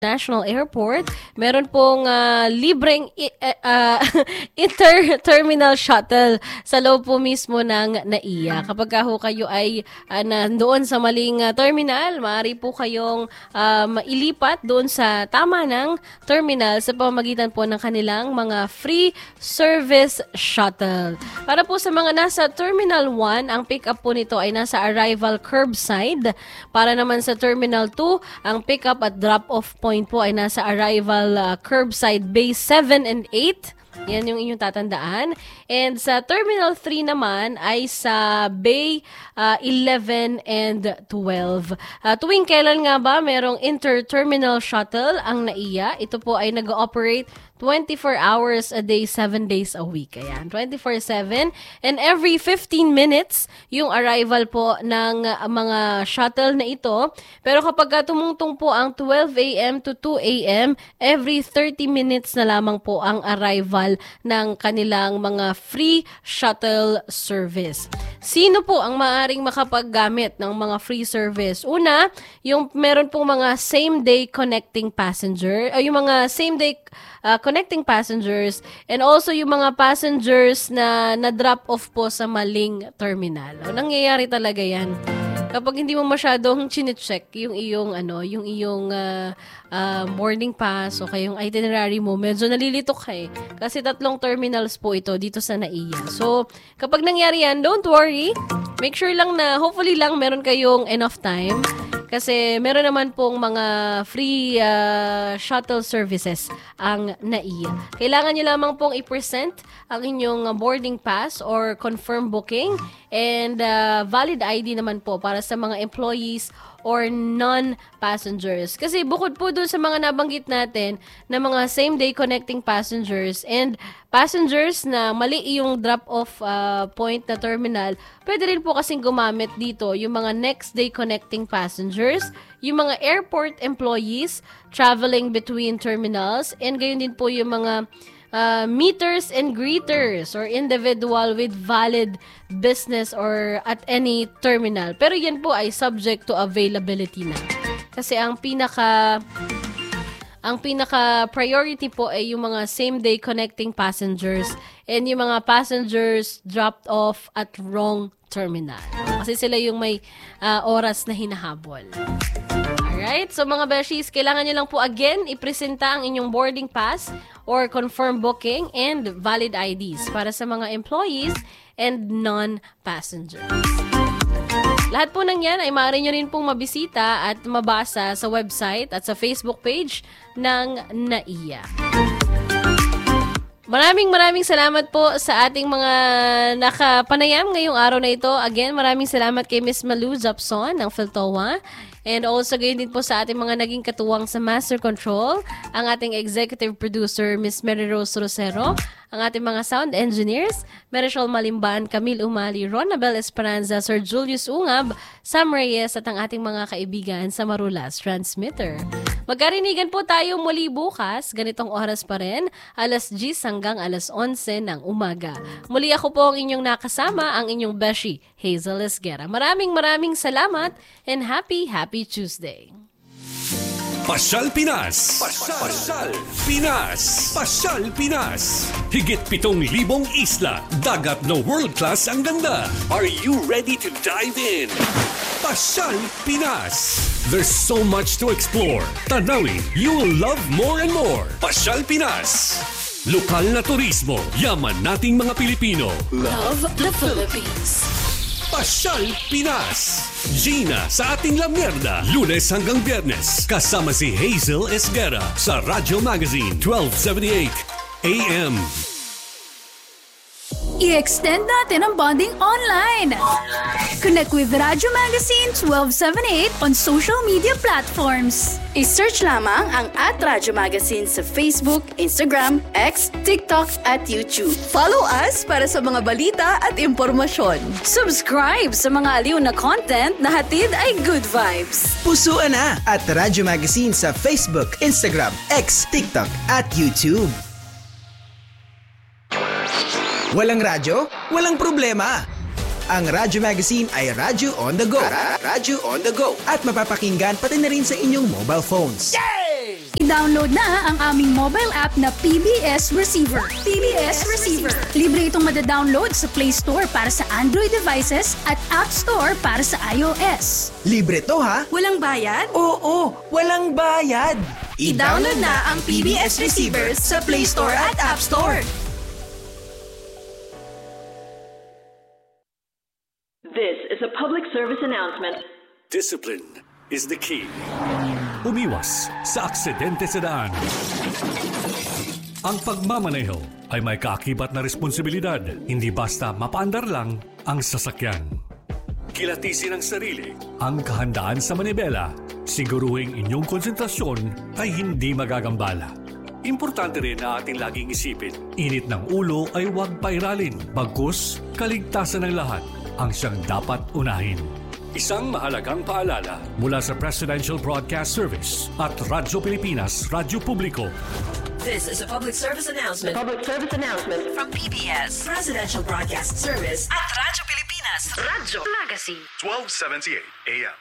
National Airport, meron pong libreng inter-terminal shuttle sa loob po mismo ng NAIA. Kapag ho kayo ay nandoon sa maling terminal, maaari po kayong mailipat doon sa tama ng terminal sa pamamagitan po ng kanilang mga free service shuttle. Para po sa mga nasa Terminal 1, ang pick-up po nito ay nasa arrival curbside. Para naman sa Terminal 2, ang pick-up at drop-off point po ay nasa arrival curbside bay 7 and 8. Yan yung inyong tatandaan. And sa Terminal 3 naman ay sa bay 11 and 12. Tuwing kailan nga ba merong inter-terminal shuttle ang NAIA? Ito po ay nag-ooperate 24 hours a day, 7 days a week. Ayan, 24/7. And every 15 minutes, yung arrival po ng mga shuttle na ito. Pero kapag tumungtong po ang 12 a.m. to 2 a.m., every 30 minutes na lamang po ang arrival ng kanilang mga free shuttle service. Sino po ang maaaring makapaggamit ng mga free service? Una, yung meron pong mga same-day connecting passenger, yung mga same-day connecting passengers, and also yung mga passengers na na-drop off po sa maling terminal. Nangyayari talaga yan. Kapag hindi mo masyadong chine-check yung iyong boarding pass o kayong itinerary mo, medyo nalilito ka eh. Kasi 3 terminals po ito dito sa NAIA. So, kapag nangyari yan, don't worry. Make sure lang na, hopefully lang, meron kayong enough time. Kasi meron naman pong mga free shuttle services ang NAIA. Kailangan nyo lamang pong i-present ang inyong boarding pass or confirm booking and valid ID naman po para sa mga employees or non-passengers. Kasi bukod po doon sa mga nabanggit natin na mga same-day connecting passengers and passengers na mali yung drop-off point na terminal, pwede rin po kasing gumamit dito yung mga next-day connecting passengers, yung mga airport employees traveling between terminals, and gayon din po yung mga meters and greeters or individual with valid business or at any terminal. Pero yan po ay subject to availability na. Kasi ang pinaka priority po ay yung mga same-day connecting passengers and yung mga passengers dropped off at wrong terminal. Kasi sila yung may oras na hinahabol. Alright, so mga beshies, kailangan nyo lang po again ipresenta ang inyong boarding pass or confirm booking and valid IDs para sa mga employees and non-passengers. Lahat po ng yan ay maaari nyo rin pong mabisita at mabasa sa website at sa Facebook page ng NAIA. Maraming salamat po sa ating mga nakapanayam ngayong araw na ito. Again, maraming salamat kay Miss Malu Japson ng Philtoa. And also, gayon din po sa ating mga naging katuwang sa Master Control, ang ating executive producer, Miss Mary Rose Rosero, ang ating mga sound engineers, Marichol Malimban, Camille Umali, Ronabel Esperanza, Sir Julius Ungab, Sam Reyes, at ang ating mga kaibigan sa Marulas Transmitter. Magkarinigan po tayo muli bukas, ganitong oras pa rin, alas 10 hanggang alas 11 ng umaga. Muli ako po ang inyong nakasama, ang inyong beshi, Hazel Esguera. Maraming salamat and happy Tuesday. Pasyal Pinas. Pasyal Pinas. Pasyal Pinas. Higit 7,000 isla, dagat na world-class ang ganda. Are you ready to dive in? Pasyal Pinas. There's so much to explore. Tanawin, you will love more and more. Pasyal Pinas. Lokal na turismo, yaman nating mga Pilipino. Love the Philippines. Pasyal Pinas. Gina sa ating La Mierda. Lunes hanggang Biyernes. Kasama si Hazel Esguera sa Radyo Magazine 1278 AM. I-extend natin ang bonding online. Connect with Radyo Magazine 1278 on social media platforms. I-search lamang ang @Radyo Magazine sa Facebook, Instagram, X, TikTok at YouTube. Follow us para sa mga balita at impormasyon. Subscribe sa mga aliw na content na hatid ay good vibes. Pusuan na at Radyo Magazine sa Facebook, Instagram, X, TikTok at YouTube. Walang radyo? Walang problema. Ang Radyo Magazine ay Radyo on the go. Radyo on the go. At mapapakinggan pati na rin sa inyong mobile phones. Yay! I-download na ang aming mobile app na PBS Receiver. PBS Receiver. Libre itong madadownload sa Play Store para sa Android devices at App Store para sa iOS. Libre to ha? Walang bayad? Oo, walang bayad. I-download na ang PBS Receiver sa Play Store at App Store. This is a public service announcement. Discipline is the key. Umiwas sa aksidente sa daan. Ang pagmamaneho ay may kaakibat na responsibilidad. Hindi basta mapaandar lang ang sasakyan. Kilatisin ang sarili, ang kahandaan sa manibela. Siguruhing inyong konsentrasyon ay hindi magagambala. Importante rin na ating laging isipin, init ng ulo ay huwag pairalin. Bagkus, kaligtasan ng lahat ang siyang dapat unahin. Isang mahalagang paalala mula sa Presidential Broadcast Service at Radyo Pilipinas, Radyo Publiko. This is a public service announcement. Public service announcement From PBS, Presidential Broadcast Service at Radyo Pilipinas, Radyo Magazine. 1278 AM.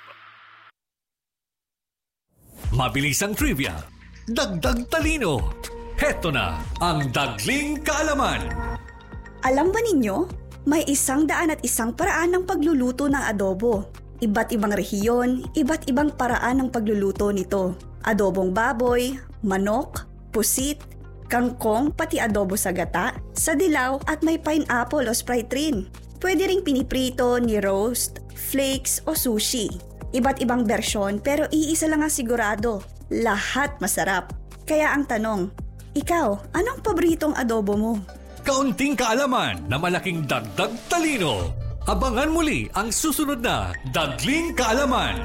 Mabilisang trivia, dagdag talino. Heto na ang Dagling Kaalaman. Alam ba ninyo, may 101 paraan ng pagluluto ng adobo. Iba't ibang rehiyon, iba't ibang paraan ng pagluluto nito. Adobong baboy, manok, pusit, kangkong, pati adobo sa gata, sa dilaw at may pineapple o Sprite rin. Pwede ring piniprito, ni-roast, flakes o sushi. Iba't ibang bersyon pero iisa lang ang sigurado. Lahat masarap. Kaya ang tanong, ikaw, anong paboritong adobo mo? Kaunting kaalaman na malaking dagdag talino. Abangan muli ang susunod na Dagling Kaalaman.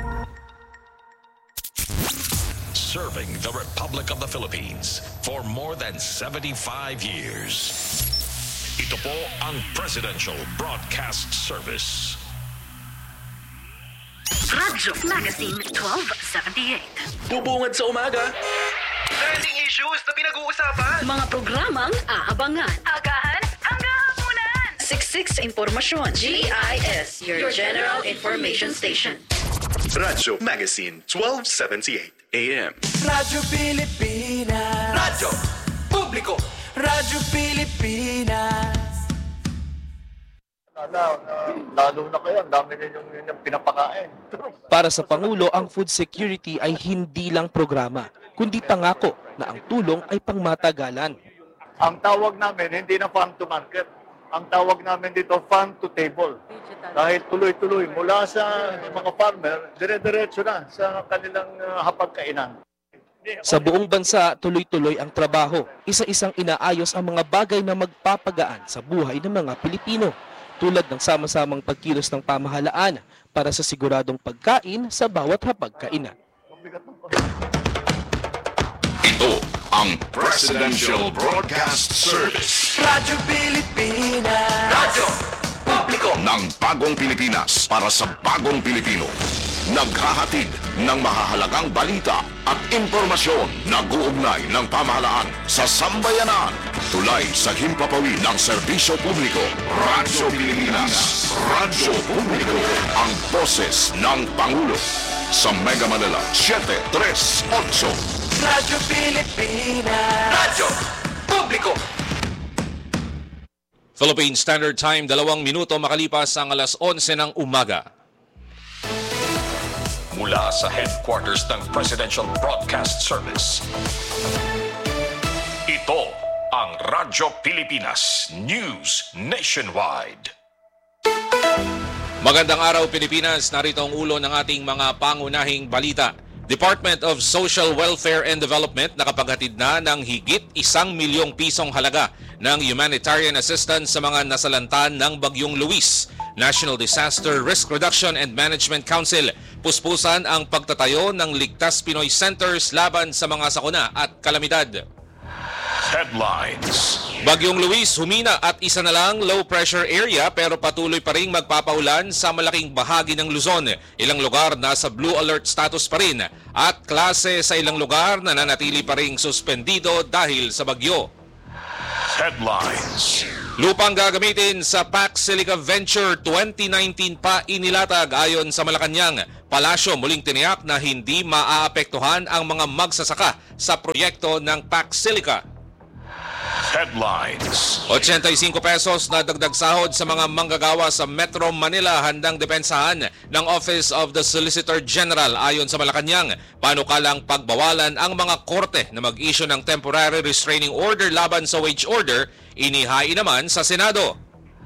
Serving the Republic of the Philippines for more than 75 years. Ito po ang Presidential Broadcast Service. Radyo Magazine 1278. Bubungad sa umaga. Trending issues na pinag-uusapan. Mga programang aabangan. Agahan hanggang hapunan. Siksik sa impormasyon. GIS, your General Information Station. Radyo Magazine 1278 AM. Radyo Pilipinas. Radyo Publiko. Radyo Pilipinas. Lalo na kayo, ang dami ninyong pinapakain. Para sa Pangulo, ang food security ay hindi lang programa, kundi pangako na ang tulong ay pangmatagalan. Ang tawag namin, hindi na farm to market. Ang tawag namin dito, farm to table. Dahil tuloy-tuloy, mula sa mga farmer, dire-diretso na sa kanilang hapagkainan. Sa buong bansa, tuloy-tuloy ang trabaho. Isa-isang inaayos ang mga bagay na magpapagaan sa buhay ng mga Pilipino, tulad ng sama-samang pagkilos ng pamahalaan para sa siguradong pagkain sa bawat hapagkainan. Ito ang Presidential Broadcast Service. Radyo Pilipinas. Radyo Publiko. Ng bagong Pilipinas para sa bagong Pilipino. Naghahatid ng mahahalagang balita at impormasyon na guugnay ng pamahalaan sa sambayanan. Tulay sa himpapawid ng serbisyo publiko. Radyo Pilipinas. Radyo Publiko. Ang boses ng Pangulo. Sa Mega Manila, 738. Radyo Pilipinas. Radyo Publiko. Philippine Standard Time, 2 minuto makalipas ang alas 11 ng umaga. Mula sa headquarters ng Presidential Broadcast Service. Ito ang Radyo Pilipinas News Nationwide. Magandang araw Pilipinas, narito ang ulo ng ating mga pangunahing balita. Department of Social Welfare and Development nakapaghatid na ng higit 1 milyong pisong halaga ng humanitarian assistance sa mga nasalantan ng Bagyong Luis. National Disaster Risk Reduction and Management Council puspusan ang pagtatayo ng Ligtas Pinoy Centers laban sa mga sakuna at kalamidad. Headlines. Bagyong Luis humina at isa na lang low pressure area pero patuloy pa rin magpapaulan sa malaking bahagi ng Luzon. Ilang lugar nasa blue alert status pa rin at klase sa ilang lugar na nanatili pa rin suspendido dahil sa bagyo. Headlines. Lupang gagamitin sa Pac Silica Venture 2019 pa inilatag ayon sa Malacanang. palasyo muling tiniyak na hindi maaapektuhan ang mga magsasaka sa proyekto ng PAC Silica. Headlines. 85 pesos na dagdag sahod sa mga manggagawa sa Metro Manila handang depensahan ng Office of the Solicitor General. Ayon sa Malacanang, panukalang pagbawalan ang mga korte na mag-issue ng temporary restraining order laban sa wage order, inihain naman sa Senado.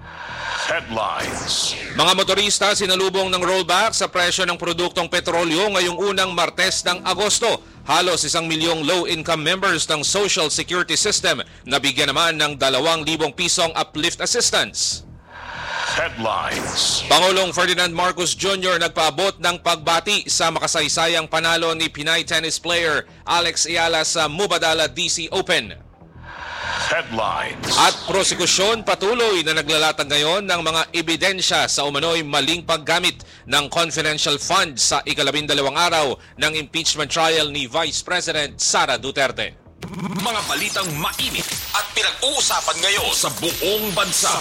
Headlines. Mga motorista sinalubong ng rollback sa presyo ng produktong petrolyo ngayong unang Martes ng Agosto. Halos 1 milyong low-income members ng Social Security System nabigyan naman ng 2,000 pisong uplift assistance. Headlines. Pangulong Ferdinand Marcos Jr. nagpaabot ng pagbati sa makasaysayang panalo ni Pinay tennis player Alex Ayala sa Mubadala DC Open. Headlines. At prosekusyon patuloy na naglalatag ngayon ng mga ebidensya sa umano'y maling paggamit ng confidential funds sa ika-12 araw ng impeachment trial ni Vice President Sara Duterte. Mga balitang mainit at pinag-uusapan ngayon sa buong bansa.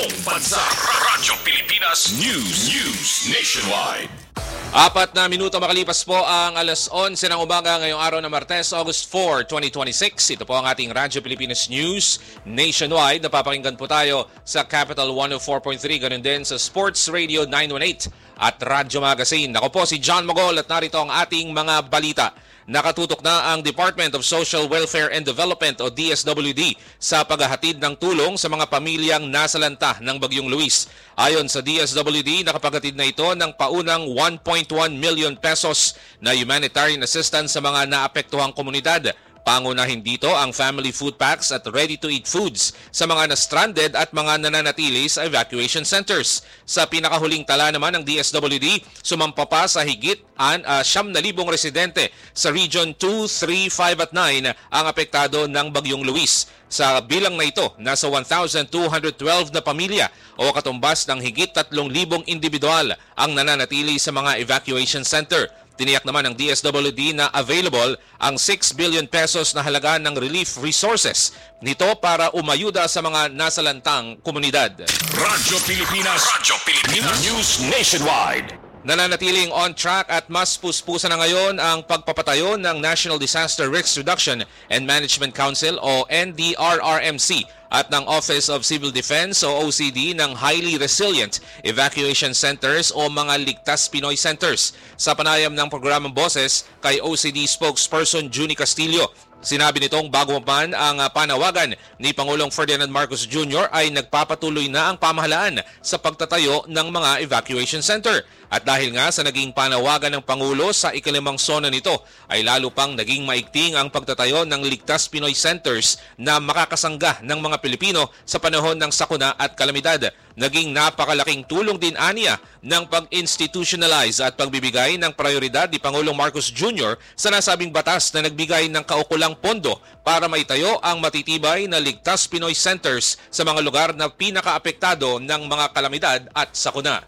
Radyo Pilipinas News Nationwide. 4 na minuto makalipas po ang alas 11 ng umaga ngayong araw ng Martes, August 4, 2026. Ito po ang ating Radyo Pilipinas News Nationwide. Napapakinggan po tayo sa Capital 104.3, ganun din sa Sports Radio 918 at Radyo Magazine. Ako po si John Mogol at narito ang ating mga balita. Nakatutok na ang Department of Social Welfare and Development o DSWD sa paghahatid ng tulong sa mga pamilyang nasalanta ng Bagyong Luis. Ayon sa DSWD, nakapaghatid na ito ng paunang 1.1 million pesos na humanitarian assistance sa mga naapektuhang komunidad. Pangunahin dito ang family food packs at ready-to-eat foods sa mga na-stranded at mga nananatili sa evacuation centers. Sa pinakahuling tala naman ng DSWD, sumampa pa sa higit 9,000 residente sa Region 2, 3, 5 at 9 ang apektado ng Bagyong Luis. Sa bilang na ito, nasa 1,212 na pamilya o katumbas ng higit 3,000 individual ang nananatili sa mga evacuation center. Tiniyak naman ng DSWD na available ang 6 billion pesos na halaga ng relief resources nito para umayuda sa mga nasalantang komunidad. Radyo Pilipinas News Nationwide. Nananatiling on track at mas puspusan na ngayon ang pagpapatayo ng National Disaster Risk Reduction and Management Council o NDRRMC at ng Office of Civil Defense o OCD ng Highly Resilient Evacuation Centers o mga Ligtas Pinoy Centers. Sa panayam ng programang Boses kay OCD spokesperson Junie Castillo, sinabi nitong bago man ang panawagan ni Pangulong Ferdinand Marcos Jr. ay nagpapatuloy na ang pamahalaan sa pagtatayo ng mga evacuation center. At dahil nga sa naging panawagan ng Pangulo sa ika-5 sona nito ay lalo pang naging maigting ang pagtatayo ng Ligtas Pinoy Centers na makakasangga ng mga Pilipino sa panahon ng sakuna at kalamidad. Naging napakalaking tulong din aniya ng pag-institutionalize at pagbibigay ng prioridad ni Pangulong Marcos Jr. sa nasabing batas na nagbigay ng kaukulang pondo para maitayo ang matitibay na Ligtas Pinoy Centers sa mga lugar na pinakaapektado ng mga kalamidad at sakuna.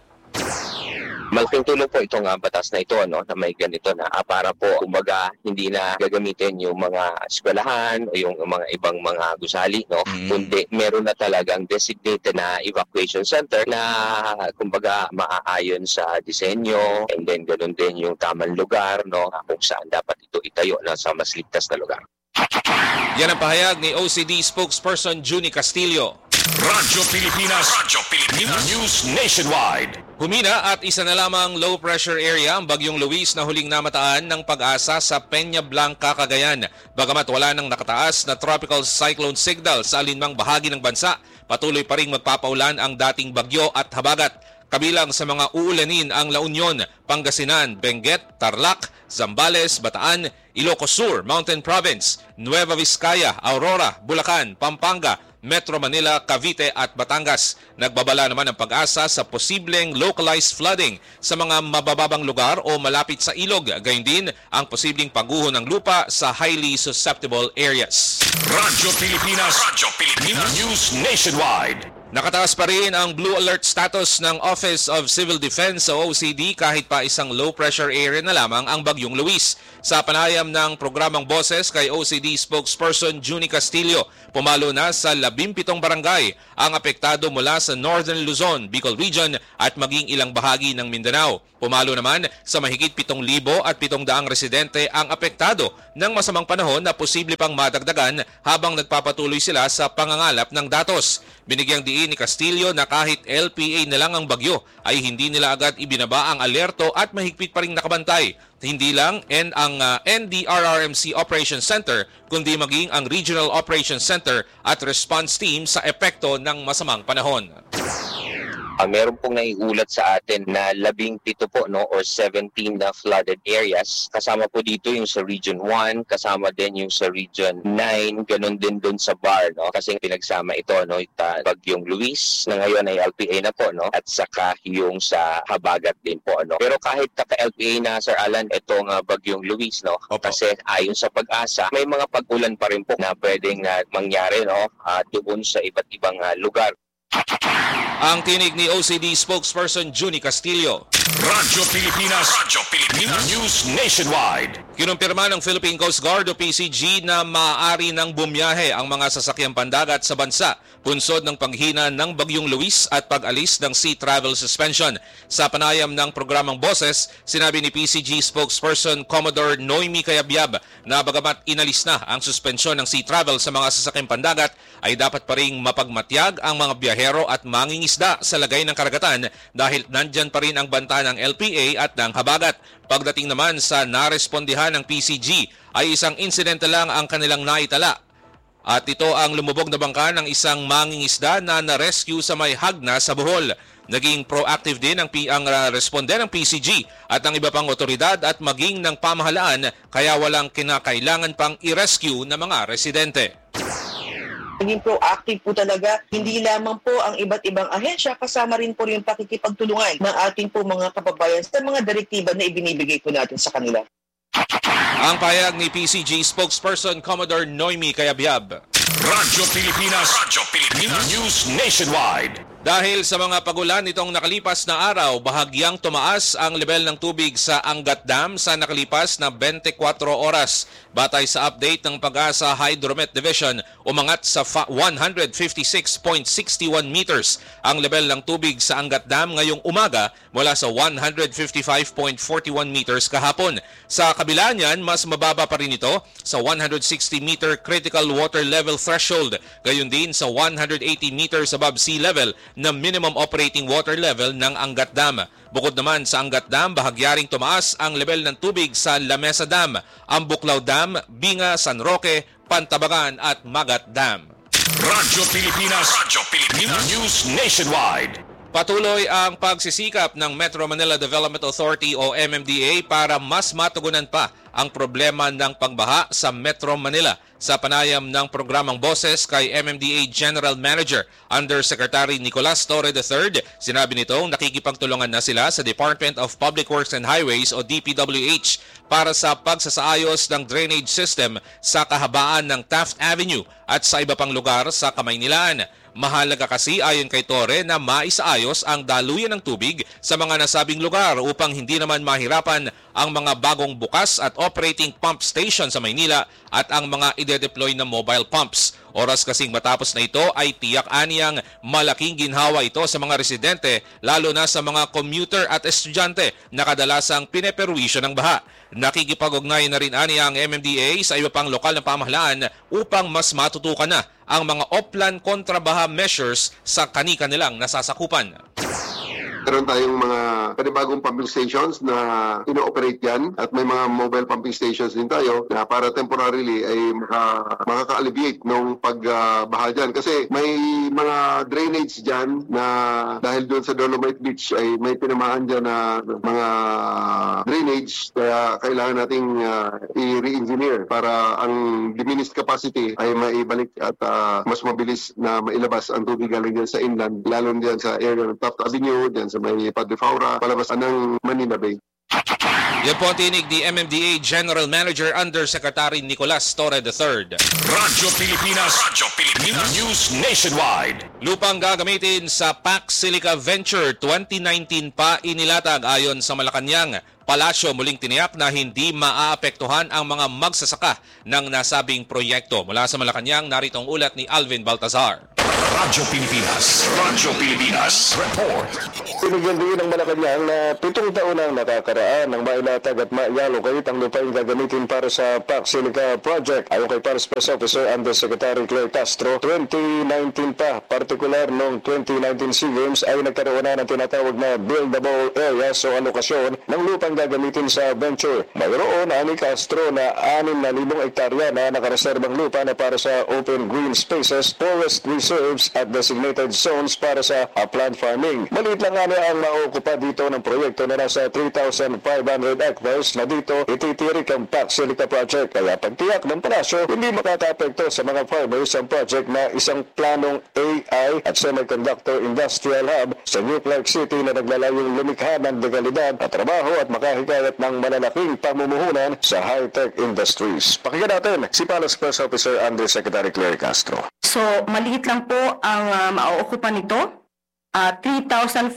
Malaking tulong po itong batas na ito na may ganito na para po kumbaga hindi na gagamitin yung mga eskwelahan o yung mga ibang mga gusali kundi meron na talagang designated na evacuation center na kumbaga maaayon sa disenyo and then ganun din yung tamang lugar kung saan dapat ito itayo na sa mas ligtas na lugar. Yan ang pahayag ni OCD spokesperson Junie Castillo. Radyo Pilipinas News Nationwide. Humina at isa na lamang low pressure area ang Bagyong Luis na huling namataan ng pag-asa sa Peña Blanca, Cagayan. Bagamat wala nang nakataas na tropical cyclone signal sa alinmang bahagi ng bansa, patuloy pa ring magpapaulan ang dating bagyo at habagat. Kabilang sa mga uulanin ang La Union, Pangasinan, Benguet, Tarlac, Zambales, Bataan, Ilocos Sur, Mountain Province, Nueva Vizcaya, Aurora, Bulacan, Pampanga, Metro Manila, Cavite at Batangas. Nagbabala naman ang pag-asa sa posibleng localized flooding sa mga mabababang lugar o malapit sa ilog. Gayon din ang posibleng pagguho ng lupa sa highly susceptible areas. Radyo Pilipinas News Nationwide. Nakataas pa rin ang blue alert status ng Office of Civil Defense o OCD kahit pa isang low pressure area na lamang ang Bagyong Luis. Sa panayam ng programang Boses kay OCD spokesperson Junie Castillo, pumalo na sa 17 barangay ang apektado mula sa Northern Luzon, Bicol Region at maging ilang bahagi ng Mindanao. Pumalo naman sa mahigit 7,700 residente ang apektado ng masamang panahon na posible pang madagdagan habang nagpapatuloy sila sa pangangalap ng datos. Binigyang diin ni Castillo na kahit LPA na lang ang bagyo ay hindi nila agad ibinaba ang alerto at mahigpit pa ring nakabantay. Hindi lang ang NDRRMC Operations Center kundi maging ang Regional Operations Center at Response Team sa epekto ng masamang panahon. Meron pong naiulat sa atin na 17 po or 17 na flooded areas. Kasama po dito yung sa Region 1, kasama din yung sa Region 9, ganun din doon sa Bar, kasi pinagsama ito Bagyong Luis na ngayon ay LPA na po, at saka yung sa Habagat din po. Pero kahit naka-LPA na, Sir Alan, itong Bagyong Luis, kasi ayon sa Pag-asa, may mga pag-ulan pa rin po na pwedeng mangyari doon sa iba't ibang lugar. Ang tinig ni OCD spokesperson Junie Castillo. Radyo Pilipinas. News Nationwide. Kinumpirma ng Philippine Coast Guard o PCG na maaari nang bumiyahe ang mga sasakyang pandagat sa bansa punsod ng panghina ng Bagyong Luis at pag-alis ng sea travel suspension. Sa panayam ng programang Boses, sinabi ni PCG spokesperson Commodore Noemi Cayabyab na bagamat inalis na ang suspensyon ng sea travel sa mga sasakyang pandagat, ay dapat pa ring mapagmatyag ang mga biyahero at mangingisda sa lagay ng karagatan dahil nandyan pa rin ang banta ng LPA at ng Habagat. Pagdating naman sa narespondihan ng PCG ay isang insidente lang ang kanilang naitala. At ito ang lumubog na bangka ng isang mangingisda na na-rescue sa may Hagna sa Bohol. Naging proactive din ang responde ng PCG at ng iba pang otoridad at maging ng pamahalaan kaya walang kinakailangan pang i-rescue na mga residente. Naging proactive po talaga, hindi lamang po ang iba't ibang ahensya, kasama rin po yung pakikipagtulungan ng ating po mga kababayan sa mga direktiba na ibinibigay po natin sa kanila. Ang payag ni PCG spokesperson Commodore Noemi Cayabyab. Radyo Pilipinas. News Nationwide. Dahil sa mga pagulan nitong nakalipas na araw, bahagyang tumaas ang level ng tubig sa Angat Dam sa nakalipas na 24 oras. Batay sa update ng Pag-asa Hydromet Division, umangat sa 156.61 meters ang level ng tubig sa Angat Dam ngayong umaga mula sa 155.41 meters kahapon. Sa kabila niyan, mas mababa pa rin ito sa 160-meter critical water level threshold, gayon din sa 180 meters above sea level na minimum operating water level ng Angat Dam. Bukod naman sa Angat Dam, bahagyaring tumaas ang level ng tubig sa La Mesa Dam, Ambuklaw Dam, Binga, San Roque, Pantabagan at Magat Dam. Radyo Pilipinas. News Nationwide. Patuloy ang pagsisikap ng Metro Manila Development Authority o MMDA para mas matugunan pa ang problema ng pagbaha sa Metro Manila. Sa panayam ng programang Boses kay MMDA General Manager Undersecretary Nicolas Torre III, sinabi nitong nakikipagtulungan na sila sa Department of Public Works and Highways o DPWH para sa pagsasaayos ng drainage system sa kahabaan ng Taft Avenue at sa iba pang lugar sa Kamaynilaan. Mahalaga kasi ayon kay Torre na maisaayos ang daluyan ng tubig sa mga nasabing lugar upang hindi naman mahirapan ang mga bagong bukas at operating pump station sa Maynila at ang mga ide-deploy na mobile pumps. Oras kasing matapos na ito ay tiyak aniyang malaking ginhawa ito sa mga residente lalo na sa mga commuter at estudyante na kadalasang pineperwisyo ng baha. Nakikipag-ugnay na rin aniya ang MMDA sa iba pang lokal na pamahalaan upang mas matutukan na ang mga Oplan kontrabaha measures sa kani-kanilang nasasakupan. Meron tayong mga panibagong pumping stations na ino-operate yan at may mga mobile pumping stations din tayo na para temporarily ay makaka-alleviate ng pagbaha dyan. Kasi may mga drainage dyan na dahil doon sa Dolomite Beach ay may tinamaan dyan na mga drainage kaya kailangan nating i-re-engineer para ang diminished capacity ay maibalik at mas mabilis na mailabas ang tubig galing dyan sa inland, lalo dyan sa area ng Taft Avenue, dyan sa may Padre Faura, palabas ng Manila Bay. Yan po ang tinig ni MMDA General Manager Undersecretary Nicolas Torre III. Radyo Pilipinas News Nationwide. Lupang gagamitin sa Pac Silica Venture 2019 pa inilatag ayon sa Malacanang. Palasyo muling tiniyak na hindi maaapektuhan ang mga magsasaka ng nasabing proyekto. Mula sa Malacanang, narito ang ulat ni Alvin Baltazar. Radyo Pilipinas Report. Pinigyan din ng Malacanang na 7 taon ang nakakaraan ng mailatag at maialocate ang lupain gagamitin para sa Pac Silica Project. Ayon kay Paris Press Officer Undersecretary Claire Castro, 2019 pa, partikular noong 2019 SEA Games ay nagkaroon na ng tinatawag na buildable areas o alokasyon ng lupang gagamitin sa venture. Mayroon ani Castro na 6,000 hektarya na nakareserbang lupa na para sa open green spaces, forest reserves at designated zones para sa plant farming. Maliit lang nga ang mauukupa dito ng proyekto na nasa 3,500 hectares na dito ititirik ang Pac Silica Project. Kaya pagtiyak ng palasyo, hindi makaka-apekto sa mga farmers ang project na isang planong AI at semiconductor industrial hub sa New Clark City na naglalayong lumikha ng dekalidad at trabaho at makahikayat ng malalaking pamumuhunan sa high-tech industries. Pakinggan natin si Palace Press Officer Undersecretary Claire Castro. So, maliit lang po ang mauukupan nito. 3,500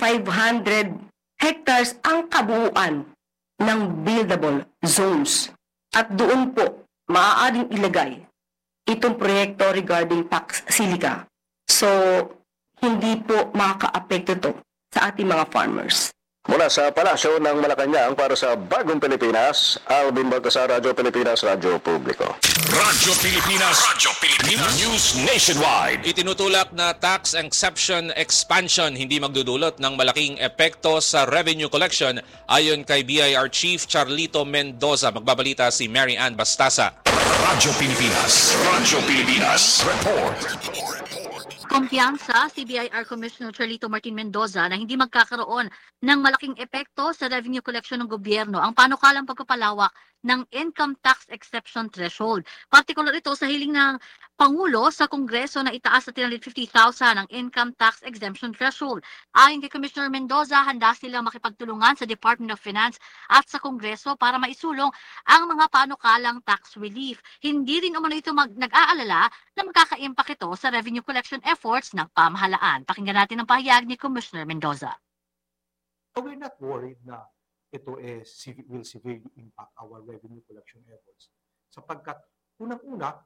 hectares ang kabuuan ng buildable zones. At doon po, maaaring ilagay itong proyekto regarding Pac Silica. So, hindi po makaka-apekto ito sa ating mga farmers. Mula sa Palasyo ng Malacanang para sa Bagong Pilipinas, Alvin Baltasar, Radyo Pilipinas, Radyo Publiko. Radyo Pilipinas News Nationwide. Itinutulak na tax exception expansion hindi magdudulot ng malaking epekto sa revenue collection ayon kay BIR Chief Charlito Mendoza. Magbabalita si Mary Ann Bastasa. Radyo Pilipinas Report. Kumpiyansa si BIR Commissioner Charlito Martin Mendoza na hindi magkakaroon ng malaking epekto sa revenue collection ng gobyerno ang panukalang pagpapalawak ng income tax exception threshold. Partikular ito sa hiling ng Pangulo sa Kongreso na itaas sa 350,000 ang income tax exemption threshold. Ayon kay Commissioner Mendoza, handa silang makipagtulungan sa Department of Finance at sa Kongreso para maisulong ang mga panukalang tax relief. Hindi rin umano ito nag-aalala na magkaka-impact ito sa revenue collection efforts ng pamahalaan. Pakinggan natin ang pahayag ni Commissioner Mendoza. We're not worried na ito will severely impact our revenue collection efforts. Sapagkat unang-una,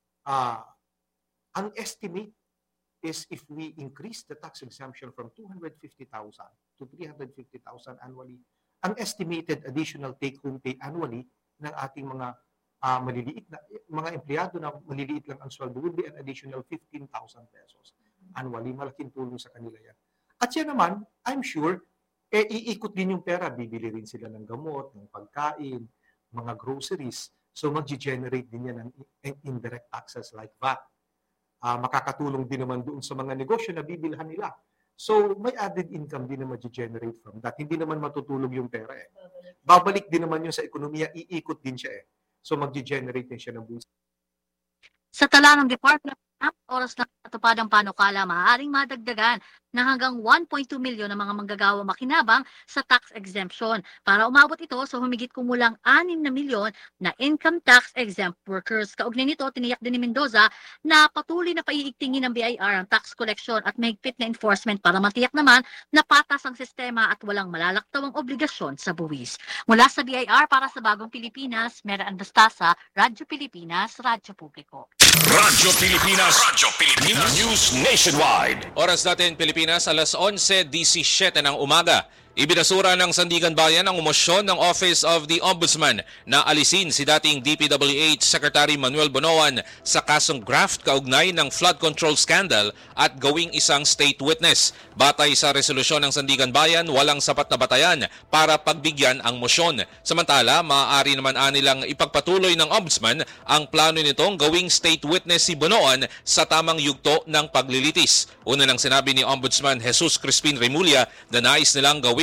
ang estimate is if we increase the tax exemption from 250,000 to 350,000 annually, ang estimated additional take-home pay annually ng ating mga maliliit na mga empleyado na maliliit lang ang sweldo will be an additional 15,000 pesos annually. Malaking tulong sa kanila yan. At yan naman, I'm sure, iikot din yung pera. Bibili rin sila ng gamot, ng pagkain, mga groceries. So mag-generate din yan ng indirect taxes like VAT. Makakatulong din naman doon sa mga negosyo na bibilhan nila. So may added income din na mag-generate from that. Hindi naman matutulog yung pera eh. Babalik din naman yun sa ekonomiya, iikot din siya eh. So mag-generate din siya ng buwis. Sa tala ng Department of oras na katupad ang panukala, maaaring madagdagan ng hanggang 1.2 milyon ng mga manggagawa makinabang sa tax exemption. Para umabot ito sa humigit kumulang 6 na milyon na income tax exempt workers. Kaugnay nito, tiniyak din ni Mendoza na patuloy na paiigtingin ng BIR ang tax collection at mahigpit na enforcement para matiyak naman na patas ang sistema at walang malalaktawang obligasyon sa buwis. Mula sa BIR para sa Bagong Pilipinas, Mary Ann Bastasa, Radyo Pilipinas, Radyo Publiko. Radyo Pilipinas News Nationwide. Oras natin Pilipinas, alas 11:17 ng umaga. Ibinasura ng Sandigan Bayan ang umosyon ng Office of the Ombudsman na alisin si dating DPWH Secretary Manuel Bonoan sa kasong graft kaugnay ng flood control scandal at gawing isang state witness. Batay sa resolusyon ng Sandigan Bayan, walang sapat na batayan para pagbigyan ang mosyon. Samantala, maaari naman anilang ipagpatuloy ng Ombudsman ang plano nitong gawing state witness si Bonoan sa tamang yugto ng paglilitis. Una nang sinabi ni Ombudsman Jesus Crispin Remulla na nais nilang gawing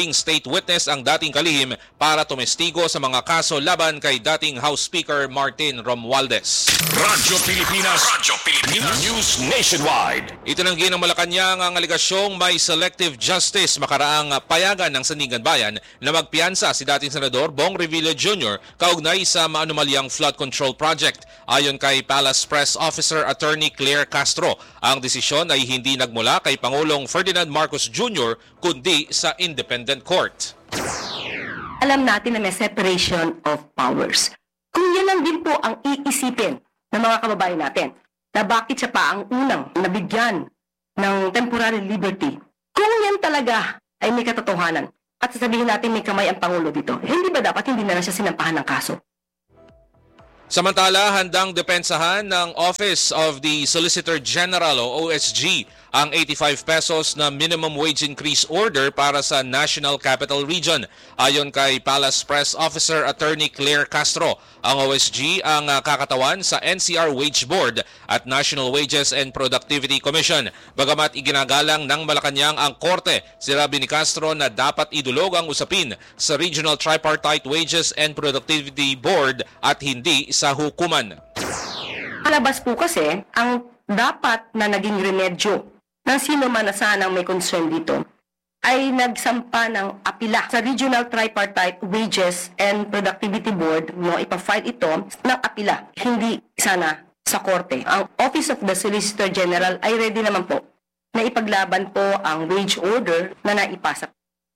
Naging state witness ang dating kalihim para tumestigo sa mga kaso laban kay dating House Speaker Martin Romualdez. Radyo Pilipinas News Nationwide. Itinanggi ng Malacanang ang aligasyong may selective justice makaraang payagan ng Sandigan Bayan na magpiyansa si dating Senador Bong Revilla Jr. kaugnay sa maanumalyang flood control project. Ayon kay Palace Press Officer Attorney Claire Castro, ang desisyon ay hindi nagmula kay Pangulong Ferdinand Marcos Jr. kundi sa independent court. Alam natin na may separation of powers. Kung yan lang din po ang iisipin ng mga kababayan natin, na bakit siya pa ang unang nabigyan ng temporary liberty, kung yan talaga ay may katotohanan at sasabihin natin may kamay ang Pangulo dito, hindi ba dapat hindi na siya sinampahan ng kaso? Samantala, handang depensahan ng Office of the Solicitor General o OSG ang 85 pesos na minimum wage increase order para sa National Capital Region. Ayon kay Palace Press Officer Attorney Claire Castro, ang OSG ang kakatawan sa NCR Wage Board at National Wages and Productivity Commission. Bagamat iginagalang ng Malacanang ang korte, sinabi ni Castro na dapat idulog ang usapin sa Regional Tripartite Wages and Productivity Board at hindi sa hukuman. Alabas po kasi ang dapat na naging remedyo ng sino man na sanang may concern dito ay nagsampa ng apila sa Regional Tripartite Wages and Productivity Board, no, ipa-file ito ng apila, hindi sana sa korte. Ang Office of the Solicitor General ay ready naman po na ipaglaban po ang wage order na naipasa.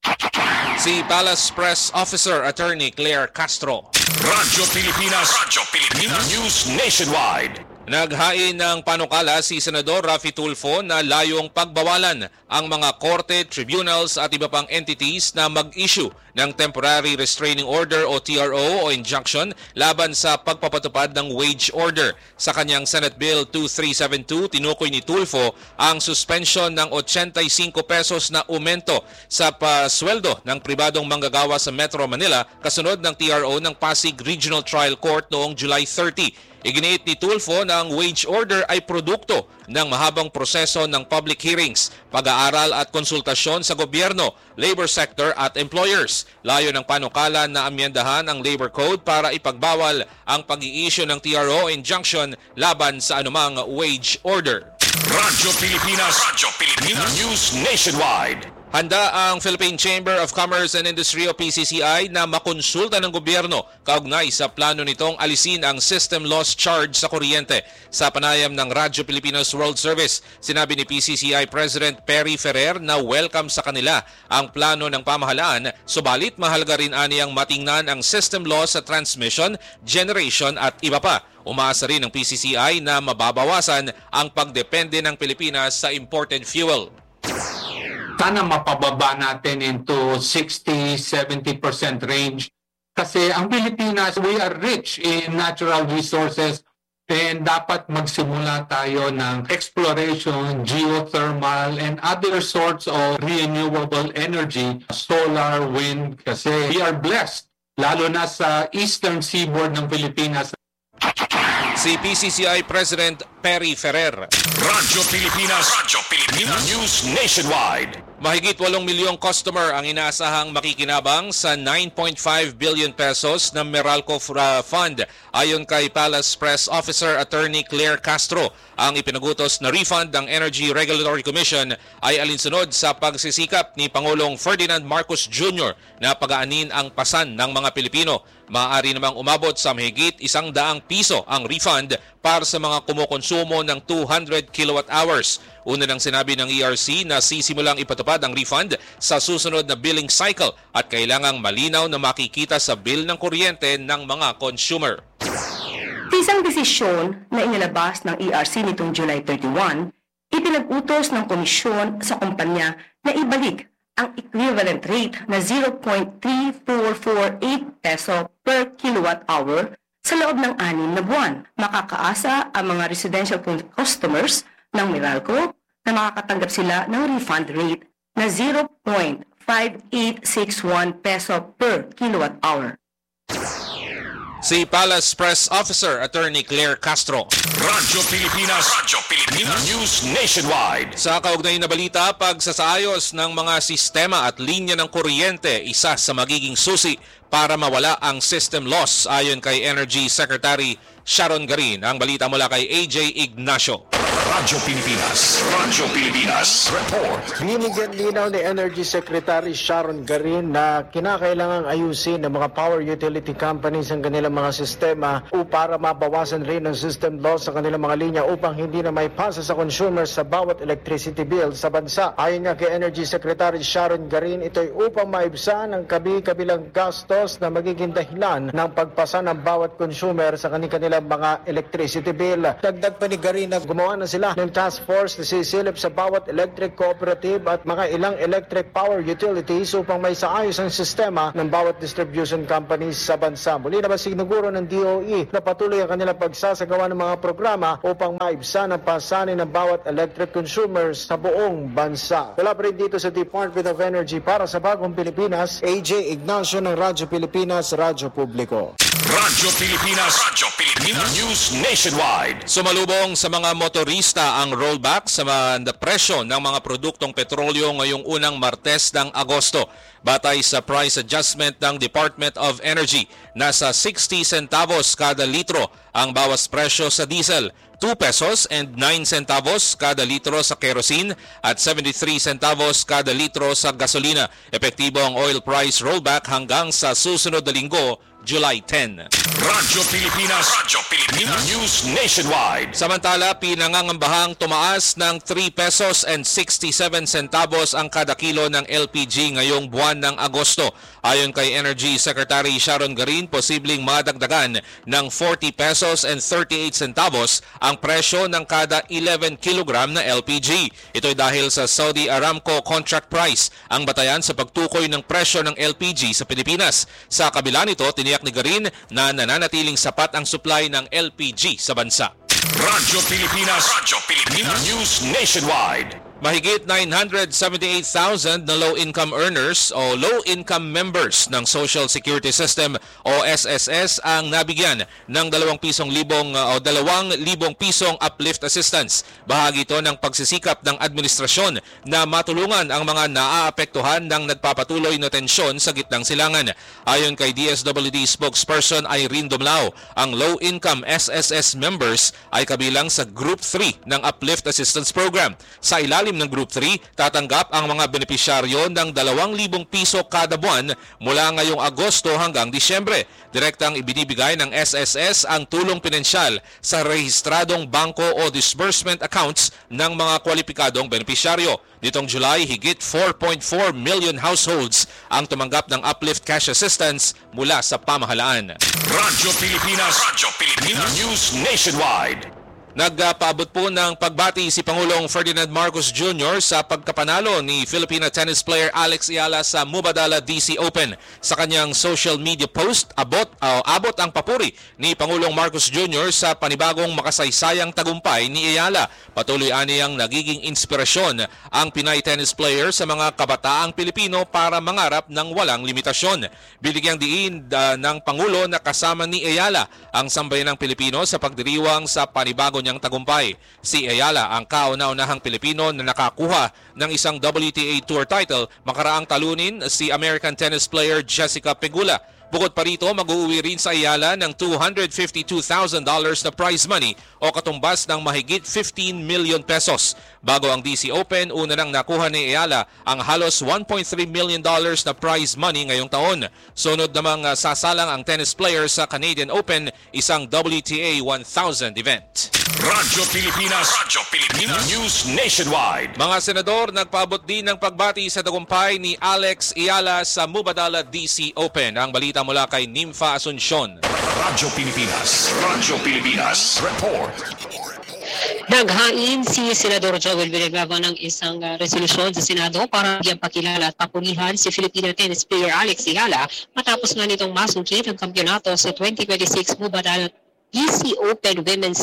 Si Palace Press Officer Attorney Claire Castro. Radyo Pilipinas News Nationwide. Naghain ng panukala si Senador Raffy Tulfo na layong pagbawalan ang mga korte, tribunals at iba pang entities na mag-issue ng Temporary Restraining Order o TRO o injunction laban sa pagpapatupad ng wage order. Sa kanyang Senate Bill 2372, tinukoy ni Tulfo ang suspension ng 85 pesos na aumento sa pasweldo ng pribadong manggagawa sa Metro Manila kasunod ng TRO ng Pasig Regional Trial Court noong July 30. Iginiit ni Tulfo na ang wage order ay produkto ng mahabang proseso ng public hearings, pag-aaral at konsultasyon sa gobyerno, labor sector at employers. Layo ng panukala na amyendahan ang Labor Code para ipagbawal ang pag-i-issue ng TRO injunction laban sa anumang wage order. Radyo Pilipinas News Nationwide. Handa ang Philippine Chamber of Commerce and Industry o PCCI na makonsulta ng gobyerno kaugnay sa plano nitong alisin ang system loss charge sa kuryente. Sa panayam ng Radyo Pilipinas World Service, sinabi ni PCCI President Perry Ferrer na welcome sa kanila ang plano ng pamahalaan, subalit mahalaga rin aniyang matingnan ang system loss sa transmission, generation at iba pa. Umaasa rin ng PCCI na mababawasan ang pagdepende ng Pilipinas sa imported fuel. Sana mapababa natin into 60-70% range kasi ang Pilipinas, we are rich in natural resources and dapat magsimula tayo ng exploration, geothermal and other sorts of renewable energy, solar, wind, kasi we are blessed lalo na sa eastern seaboard ng Pilipinas. Si PCCI President Perry Ferrer. Radyo Pilipinas News Nationwide. Mahigit 8 milyong customer ang inaasahang makikinabang sa 9.5 billion pesos ng Meralco Fund. Ayon kay Palace Press Officer Attorney Claire Castro, ang ipinagutos na refund ng Energy Regulatory Commission ay alinsunod sa pagsisikap ni Pangulong Ferdinand Marcos Jr. na pag-aanin ang pasan ng mga Pilipino. Maaari namang umabot sa mahigit 100 piso ang refund para sa mga kumukonsumo ng 200 kilowatt hours. Una nang sinabi ng ERC na sisimulang ipatupad ang refund sa susunod na billing cycle at kailangang malinaw na makikita sa bill ng kuryente ng mga consumer. Isang desisyon na inilabas ng ERC nitong July 31, ipinag-utos ng komisyon sa kumpanya na ibalik ang equivalent rate na 0.3448 peso per kilowatt hour sa loob ng 6 na buwan. Makakaasa ang mga residential customers ng Meralco na makakatanggap sila ng refund rate na 0.5861 peso per kilowatt hour. Si Palace Press Officer Attorney Claire Castro. Radyo Pilipinas News Nationwide. Sa kaugnay na balita, pagsasaayos ng mga sistema at linya ng kuryente, isa sa magiging susi para mawala ang system loss ayon kay Energy Secretary Sharon Garin. Ang balita mula kay AJ Ignacio. Radyo Pilipinas Report. Binigyan linaw ni Energy Secretary Sharon Garin na kinakailangang ayusin ng mga power utility companies ang kanilang mga sistema para mabawasan rin ang system loss sa kanilang mga linya upang hindi na may pasa sa consumers sa bawat electricity bill sa bansa. Ayon nga kay Energy Secretary Sharon Garin, ito'y upang maibsan ang kabi-kabilang gastos na magiging dahilan ng pagpasa ng bawat consumer sa kanilang mga electricity bill. Dagdag pa ni Garin na gumawa na sila ng task force na sisilip sa bawat electric cooperative at mga ilang electric power utilities upang may saayos ang sistema ng bawat distribution companies sa bansa. Muli na ba sinuguro ng DOE na patuloy ang kanilang pagsasagawa ng mga programa upang maibsan ang pasanin ng bawat electric consumers sa buong bansa. Wala pa rin dito sa Department of Energy para sa Bagong Pilipinas, AJ Ignacio ng Radyo Pilipinas, Radyo Publiko. Radyo Pilipinas News Nationwide. Sumalubong sa mga motorista ang rollback sa presyo ng mga produktong petrolyo ngayong unang Martes ng Agosto. Batay sa price adjustment ng Department of Energy, nasa 60 centavos kada litro ang bawas presyo sa diesel, 2 pesos and 9 centavos kada litro sa kerosene at 73 centavos kada litro sa gasolina. Epektibo ang oil price rollback hanggang sa susunod na linggo, July 10. Radyo Pilipinas News Nationwide. Samantala, pinangangambahang tumaas ng 3 pesos and 67 centavos ang kada kilo ng LPG ngayong buwan ng Agosto. Ayon kay Energy Secretary Sharon Garin, posibleng madagdagan ng 40 pesos and 38 centavos ang presyo ng kada 11 kilogram na LPG. Ito'y dahil sa Saudi Aramco contract price, ang batayan sa pagtukoy ng presyo ng LPG sa Pilipinas. Sa kabila nito, tiniyak ni Garin na nananatiling sapat ang supply ng LPG sa bansa. Radyo Pilipinas News Nationwide. Mahigit 978,000 na low-income earners o low-income members ng Social Security System o SSS ang nabigyan ng 2,000 pisong uplift assistance. Bahagi ito ng pagsisikap ng administrasyon na matulungan ang mga naaapektuhan ng nagpapatuloy na tensyon sa gitnang silangan. Ayon kay DSWD spokesperson Irene Dumlao, ang low-income SSS members ay kabilang sa Group 3 ng Uplift Assistance Program. Sa ilalim ng Group 3, tatanggap ang mga benepisyaryo ng 2,000 piso kada buwan mula ngayong Agosto hanggang Disyembre. Direktang ibinibigay ng SSS ang tulong pinansyal sa rehistradong bangko o disbursement accounts ng mga kwalipikadong benepisyaryo. Nitong July, higit 4.4 million households ang tumanggap ng uplift cash assistance mula sa pamahalaan. Radyo Pilipinas News Nationwide. Nagpaabot po ng pagbati si Pangulong Ferdinand Marcos Jr. sa pagkapanalo ni Filipina tennis player Alex Ayala sa Mubadala DC Open. Sa kanyang social media post, abot ang papuri ni Pangulong Marcos Jr. sa panibagong makasaysayang tagumpay ni Ayala. Patuloy aniyang nagiging inspirasyon ang Pinay tennis player sa mga kabataang Pilipino para mangarap ng walang limitasyon. Binigyang diin ng Pangulo na kasama ni Ayala ang sambayanang Pilipino sa pagdiriwang sa panibago niyang tagumpay. Si Ayala ang kauna-unahang Pilipino na nakakuha ng isang WTA Tour title, makaraang talunin si American tennis player Jessica Pegula. Bukod pa rito, mag-uuwi rin sa Ayala ng $252,000 na prize money o katumbas ng mahigit 15 million pesos. Bago ang DC Open, una nang nakuha ni Ayala ang halos $1.3 million na prize money ngayong taon. Sunod namang sasalang ang tennis player sa Canadian Open, isang WTA 1000 event. Radyo Pilipinas News Nationwide. Mga senador, nagpaabot din ng pagbati sa tagumpay ni Alex Ayala sa Mubadala DC Open. Ang balita mula kay Nympha Asuncion. Radyo Pilipinas Report. Naghain si Senador Joel Villanueva ng isang resolusyon sa Senado para bigyan pakilala at papurihan si Filipino tennis player Alex Ayala matapos nga nitong masungkit ang kampyonato sa 2026 Mubadala EC Open Women's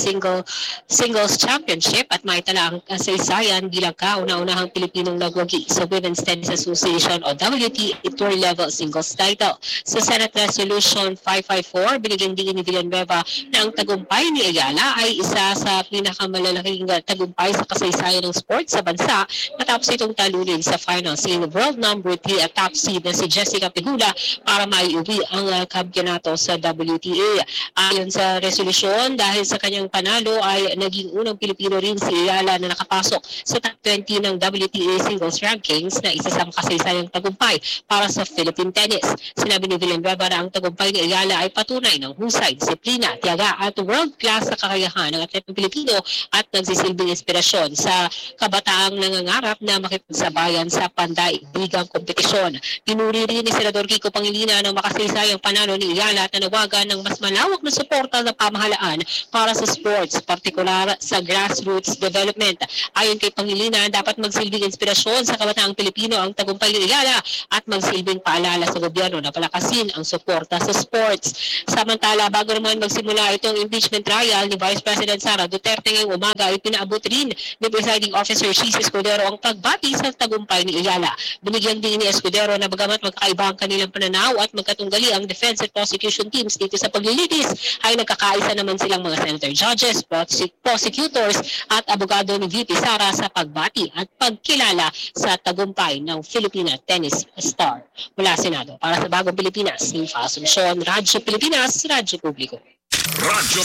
Singles Championship at maitala ang kasaysayan bilang kauna-unahang Pilipinong nagwagi sa Women's Tennis Association o WTA Tour Level Singles title. Sa Senate Resolution 554, binigyan din ni Villanueva na ang tagumpay ni Ayala ay isa sa pinakamalalaking tagumpay sa kasaysayan ng sport sa bansa matapos itong talunin sa finals si World Number 3 at top seed na si Jessica Pegula para maiuwi ang kampiyonato sa WTA. Ayon sa resolusyon, dahil sa kanyang panalo ay naging unang Pilipino rin si Ayala na nakapasok sa top 20 ng WTA singles rankings na isa sa makasaysayang tagumpay para sa Philippine tennis. Sinabi ni Villanueva na ang tagumpay ni Ayala ay patunay ng husay, disiplina, tiyaga at world-class na kakayahan ng atletong Pilipino at nagsisilbing inspirasyon sa kabataang nangangarap na makipagsabayan sa pandaigdigang kompetisyon. Pinuri rin ni Senador Kiko Pangilinan ang makasaysayang panalo ni Ayala at nanawagan ng mas malawak na suporta ng pamahalaan para sa sports, partikular sa grassroots development. Ayon kay Pangilinan, dapat magsilbing inspirasyon sa kabataang Pilipino ang tagumpay ni Ayala at magsilbing paalala sa gobyerno na palakasin ang suporta sa sports. Samantala, bago naman magsimula itong impeachment trial ni Vice President Sara Duterte ngayong umaga ay pinaabot rin ni Presiding Officer Chis Escudero ang pagbati sa tagumpay ni Ayala. Binigyan din ni Escudero na bagamat magkaiba ang kanilang pananaw at magkatunggali ang defense at prosecution teams dito sa paglilitis, ay nagkakaisa naman silang mga senator judges, prosecutors at abogado ni VP Sara sa pagbati at pagkilala sa tagumpay ng Filipina tennis star. Mula Senado, para sa Bagong Pilipinas, Nifa Asuncion, Radyo Pilipinas, Radyo Publiko. Radyo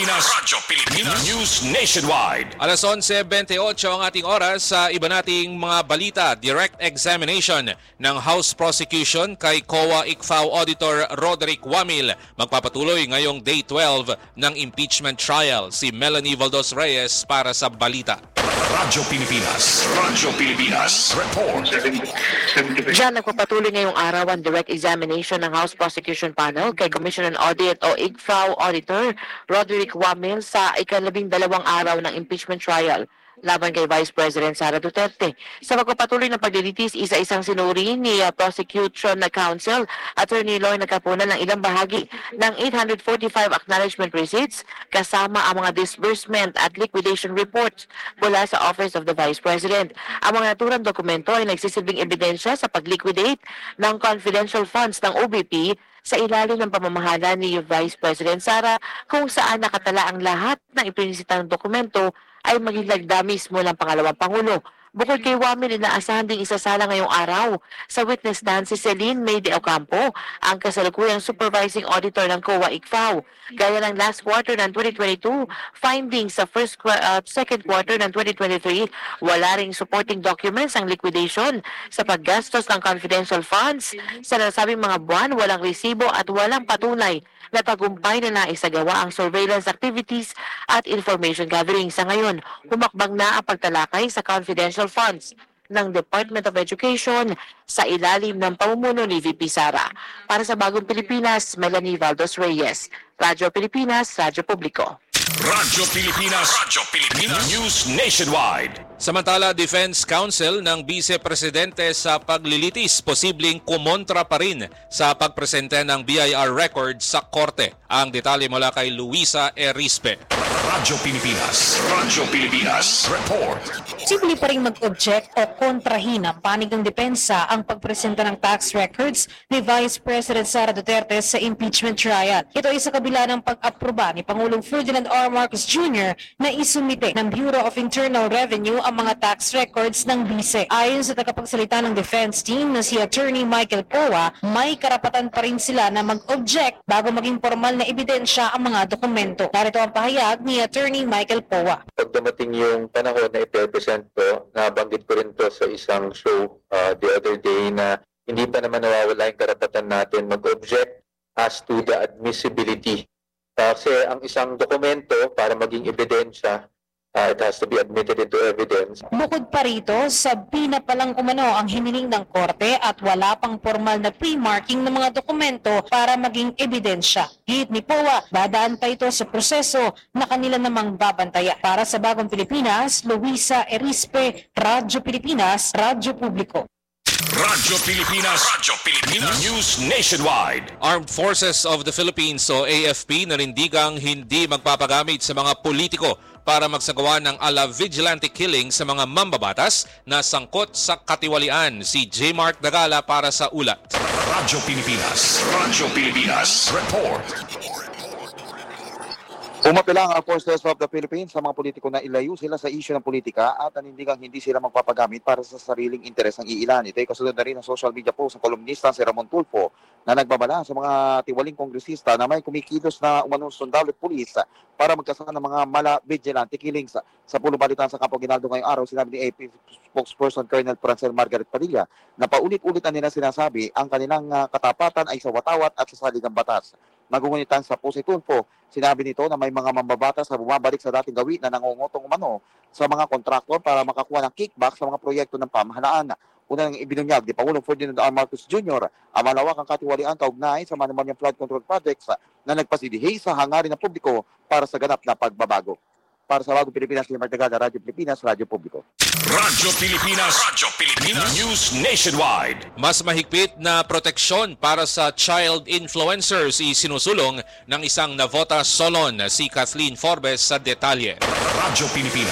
Pilipinas News Nationwide. Alas 11:28 ang ating oras sa iba nating mga balita. Direct examination ng House Prosecution kay COA ICFAO Auditor Roderick Wamil. Magpapatuloy ngayong Day 12 ng impeachment trial. Si Melanie Valdos Reyes para sa balita. Radyo Pilipinas Report. Diyan nagpapatuloy ngayong araw ang direct examination ng House Prosecution Panel kay Commission on Audit o ICFAO Auditor Roderick Wamil sa ika-12 araw ng impeachment trial laban kay Vice President Sara Duterte. Sa pagpapatuloy ng paglilitis, isa-isang sinuri ni Prosecution Counsel Attorney Loy Nagkapunan ng ilang bahagi ng 845 acknowledgement receipts kasama ang mga disbursement at liquidation reports mula sa Office of the Vice President. Ang mga naturang dokumento ay nagsisilbing ebidensya sa pag-liquidate ng confidential funds ng OBP sa ilalim ng pamamahala ni Vice President Sara kung saan nakatala ang lahat ng ipinisitang dokumento ay maging lagda mismo ng pangalawang Pangulo. Bukod kay Wamil, inaasahan ding isasala ngayong araw sa witness stand si Celine May de Ocampo, ang kasalukuyang supervising auditor ng COA ICFAO. Gaya ng last quarter ng 2022, findings sa second quarter ng 2023, wala ring supporting documents ang liquidation sa paggastos ng confidential funds. Sa nasabing mga buwan, walang resibo at walang patunay na tagumpay na naisagawa ang surveillance activities at information gathering. Sa ngayon, humakbang na ang pagtalakay sa confidential funds ng Department of Education sa ilalim ng pamumuno ni VP Sara. Para sa Bagong Pilipinas, Melanie Valdos Reyes, Radyo Pilipinas, Radyo Publiko. Radyo Pilipinas News Nationwide. Samantala, Defense Counsel ng Vice Presidente sa paglilitis posibleng kumontra pa rin sa pagpresente ng BIR record sa korte. Ang detalye mula kay Luisa Erispe. Radyo Pilipinas Report. Posible pa rin mag-object o kontrahin ang panig ng depensa ang pagpresenta ng tax records ni Vice President Sara Duterte sa impeachment trial. Ito ay sa kabila ng pag-aproba ni Pangulong Ferdinand R. Marcos Jr. na isumite ng Bureau of Internal Revenue ang mga tax records ng BICE. Ayon sa tagapagsalita ng defense team na si Attorney Michael Poa, may karapatan pa rin sila na mag-object bago maging formal na ebidensya ang mga dokumento. Narito ang pahayag ni Attorney Michael Poa. Pag dumating yung panahon na i-present ko, nabanggit ko rin to sa isang show the other day na hindi pa naman nawawala yung karapatan natin mag-object as to the admissibility. Kasi ang isang dokumento para maging ebidensya, it has to be admitted into evidence. Bukod pa rito, sabi na palang umano ang hiniling ng korte at wala pang formal na pre-marking ng mga dokumento para maging ebidensya. Hit ni Poa, dadaan pa ito sa proseso na kanila namang babantaya. Para sa Bagong Pilipinas, Luisa Erispe, Radyo Pilipinas, Radyo Publiko. Radyo Pilipinas News Nationwide. Armed Forces of the Philippines o AFP nanindigang hindi magpapagamit sa mga politiko para magsagawa ng ala vigilante killing sa mga mambabatas na sangkot sa katiwalian. Si J. Mark Dagala para sa ulat. Radyo Pilipinas Report. Umapila ang Forces of the Philippines sa mga politiko na ilayo sila sa isyu ng politika at nanindigang hindi sila magpapagamit para sa sariling interes ng iilan. Ito ay kasunod na rin ng social media post ng kolumnista si Ramon Tulfo na nagbabala sa mga tiwaling kongresista na may kumikilos na umanong sundalo at pulis para magkasama ng mga mala vigilante killings. Sa pulong balitan sa Campo Aguinaldo ngayong araw, sinabi ni AP spokesperson Colonel Francel Margaret Padilla na paulit-ulit na nila sinasabi ang kanilang katapatan ay sa watawat at sa saligang batas. Nagungunitan sa post ni Tulfo, sinabi nito na may mga mambabatas na bumabalik sa dating gawin na nangungutong umano sa mga kontraktor para makakuha ng kickback sa mga proyekto ng pamahalaan. Una nang ibinunyag ni Pangulong Ferdinand R. Marcos Jr. ang malawakang katiwalian kaugnay sa manumanyang flood control projects na nagpasidihi sa hangarin ng publiko para sa ganap na pagbabago. Para sa Bagong Pilipinas, Limar Tagada, Radyo Pilipinas, Radyo Publiko. Radyo Pilipinas News Nationwide. Mas mahigpit na proteksyon para sa child influencers isinusulong ng isang Navota Solon, si Kathleen Forbes sa detalye. Radyo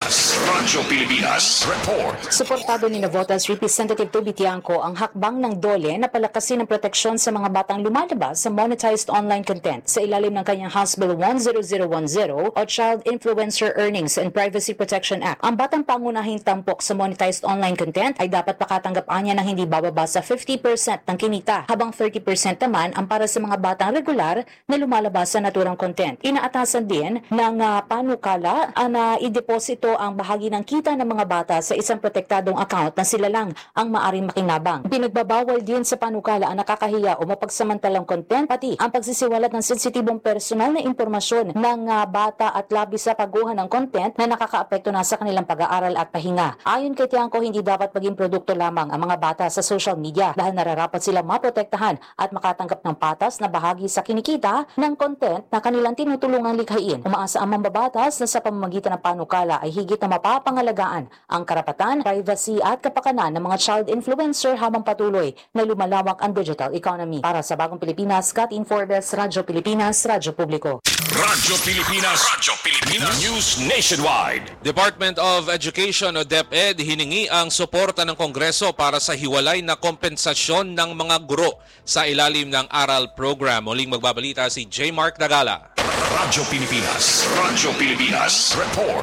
Pilipinas Report. Suportado ni Navota's Representative Toby Tiangco ang hakbang ng DOLE na palakasin ang proteksyon sa mga batang lumalabas sa monetized online content sa ilalim ng kanyang House Bill 10010 o Child Influencer Earnings and Privacy Protection Act. Ang batang pangunahing tampok sa monetized online content ay dapat pakatanggap niya ng hindi bababa sa 50% ng kinita, habang 30% naman ang para sa mga batang regular na lumalabas sa naturang content. Inaatasan din ng panukala na ideposito ang bahagi ng kita ng mga bata sa isang protektadong account na sila lang ang maaring makinabang. Pinagbabawal din sa panukala ang nakakahiya o mapagsamantalang content, pati ang pagsisiwalat ng sensitibong personal na impormasyon ng bata at labis sa pagguhan ng content na nakakaapekto na sa kanilang pag-aaral at pahinga. Ayon kay Tiangco, hindi dapat maging produkto lamang ang mga bata sa social media dahil nararapat silang maprotektahan at makatanggap ng patas na bahagi sa kinikita ng content na kanilang tinutulungang likhain. Umaasa ang mambabatas na sa pamamagitan ng panukala ay higit na mapapangalagaan ang karapatan, privacy at kapakanan ng mga child influencer habang patuloy na lumalawak ang digital economy. Para sa Bagong Pilipinas, Kathleen Forbes, Radyo Pilipinas, Radyo Publiko. Radyo Pilipinas News Nationwide. Department of Education o DepEd hiningi ang suporta ng Kongreso para sa hiwalay na kompensasyon ng mga guro sa ilalim ng aral program. Muling magbabalita si J. Mark Dagala. Radyo Pilipinas Report.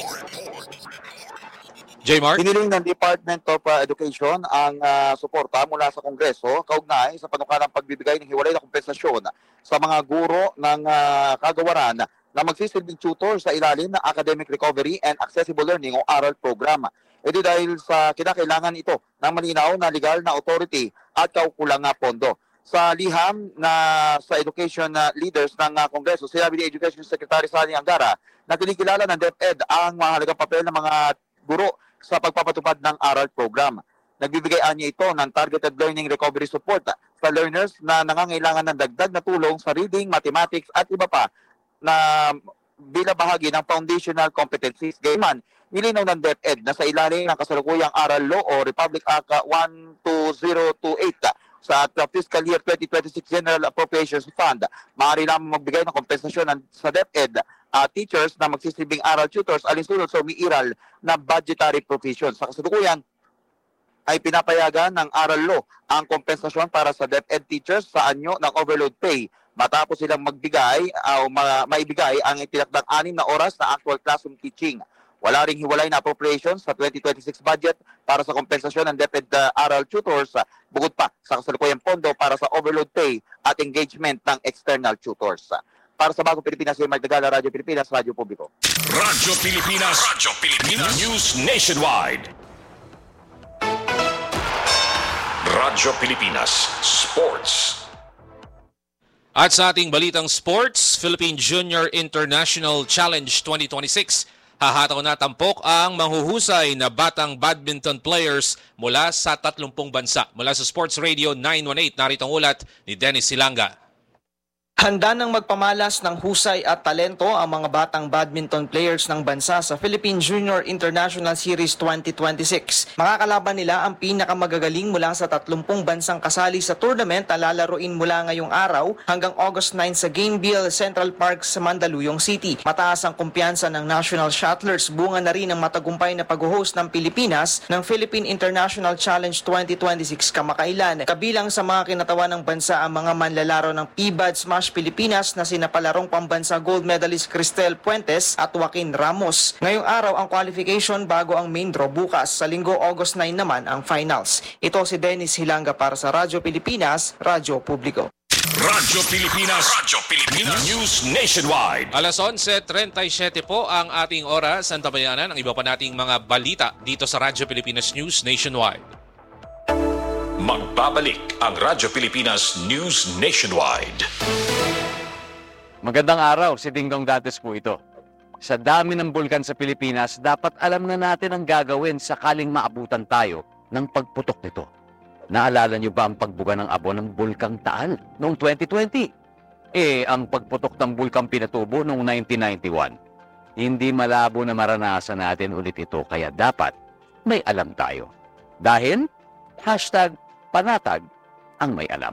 J. Mark? Hiniling ng Department of Education ang suporta mula sa Kongreso kaugnay sa panukalang pagbibigay ng hiwalay na kompensasyon sa mga guro ng kagawaran na magsisilbing tutor sa ilalim ng Academic Recovery and Accessible Learning o ARAL program. Ito dahil sa kinakailangan ito ng malinaw na legal na authority at kaukulang pondo. Sa liham na sa education leaders ng Kongreso, sinabi ni Education Secretary Sani Angara na kinikilala ng DepEd ang mahalagang papel ng mga guro sa pagpapatupad ng ARAL program. Nagbibigay niya ito ng targeted learning recovery support sa learners na nangangailangan ng dagdag na tulong sa reading, mathematics at iba pa na bilang bahagi ng foundational competencies. Gayman, nilinaw ng DepEd na sa ilalim ng kasalukuyang ARAL Law o Republic Act 12028 sa fiscal year 2026 General Appropriations Fund, maaari lamang magbigay ng kompensasyon sa DepEd teachers na magsisilbing ARAL tutors alinsunod sa umiiral na budgetary provisions. Sa kasalukuyan ay pinapayagan ng ARAL Law ang kompensasyon para sa DepEd teachers sa anyo ng overload pay matapos silang magbigay o maibigay ang itinakdang 6 na oras na actual classroom teaching. Wala ring hiwalay na appropriations sa 2026 budget para sa kompensasyon ng DepEd ARAL tutors, bukod pa sa kasalukuyang pondo para sa overload pay at engagement ng external tutors. Para sa Bagong Pilipinas, Limar Tagala, Radyo Pilipinas, Radyo Publiko. Radyo Pilipinas News Nationwide. Radyo Pilipinas Sports. At sa ating balitang sports, Philippine Junior International Challenge 2026, hahataw na tampok ang mahuhusay na batang badminton players mula sa 30 bansa. Mula sa Sports Radio 918, narito ang ulat ni Dennis Silanga. Handa nang magpamalas ng husay at talento ang mga batang badminton players ng bansa sa Philippine Junior International Series 2026. Makakalaban nila ang pinakamagagaling mula sa 30 bansang kasali sa tournament na lalaruin mula ngayong araw hanggang August 9 sa Gameville Central Park sa Mandaluyong City. Mataas ang kumpiyansa ng national shuttlers, bunga na rin ang matagumpay na pag-host ng Pilipinas ng Philippine International Challenge 2026 kamakailan. Kabilang sa mga kinatawan ng bansa ang mga manlalaro ng PBAD Smash Pilipinas na sina palarong pambansa gold medalist Cristel Puentes at Joaquin Ramos. Ngayong araw ang qualification bago ang main draw bukas. Sa linggo August 9 naman ang finals. Ito si Dennis Hilanga para sa Radyo Pilipinas, Radyo Publiko. Radyo Pilipinas News Nationwide. Alas 11:37 po ang ating oras. Antabayanan ang iba pa nating mga balita dito sa Radyo Pilipinas News Nationwide. Magbabalik ang Radyo Pilipinas News Nationwide. Magandang araw, si Dingdong Dates po ito. Sa dami ng bulkan sa Pilipinas, dapat alam na natin ang gagawin sakaling maabutan tayo ng pagputok nito. Naalala niyo ba ang pagbuga ng abo ng Bulkang Taal noong 2020? Ang pagputok ng Bulkang Pinatubo noong 1991. Hindi malabo na maranasan natin ulit ito, kaya dapat may alam tayo. Dahil, #panatag ang may alam.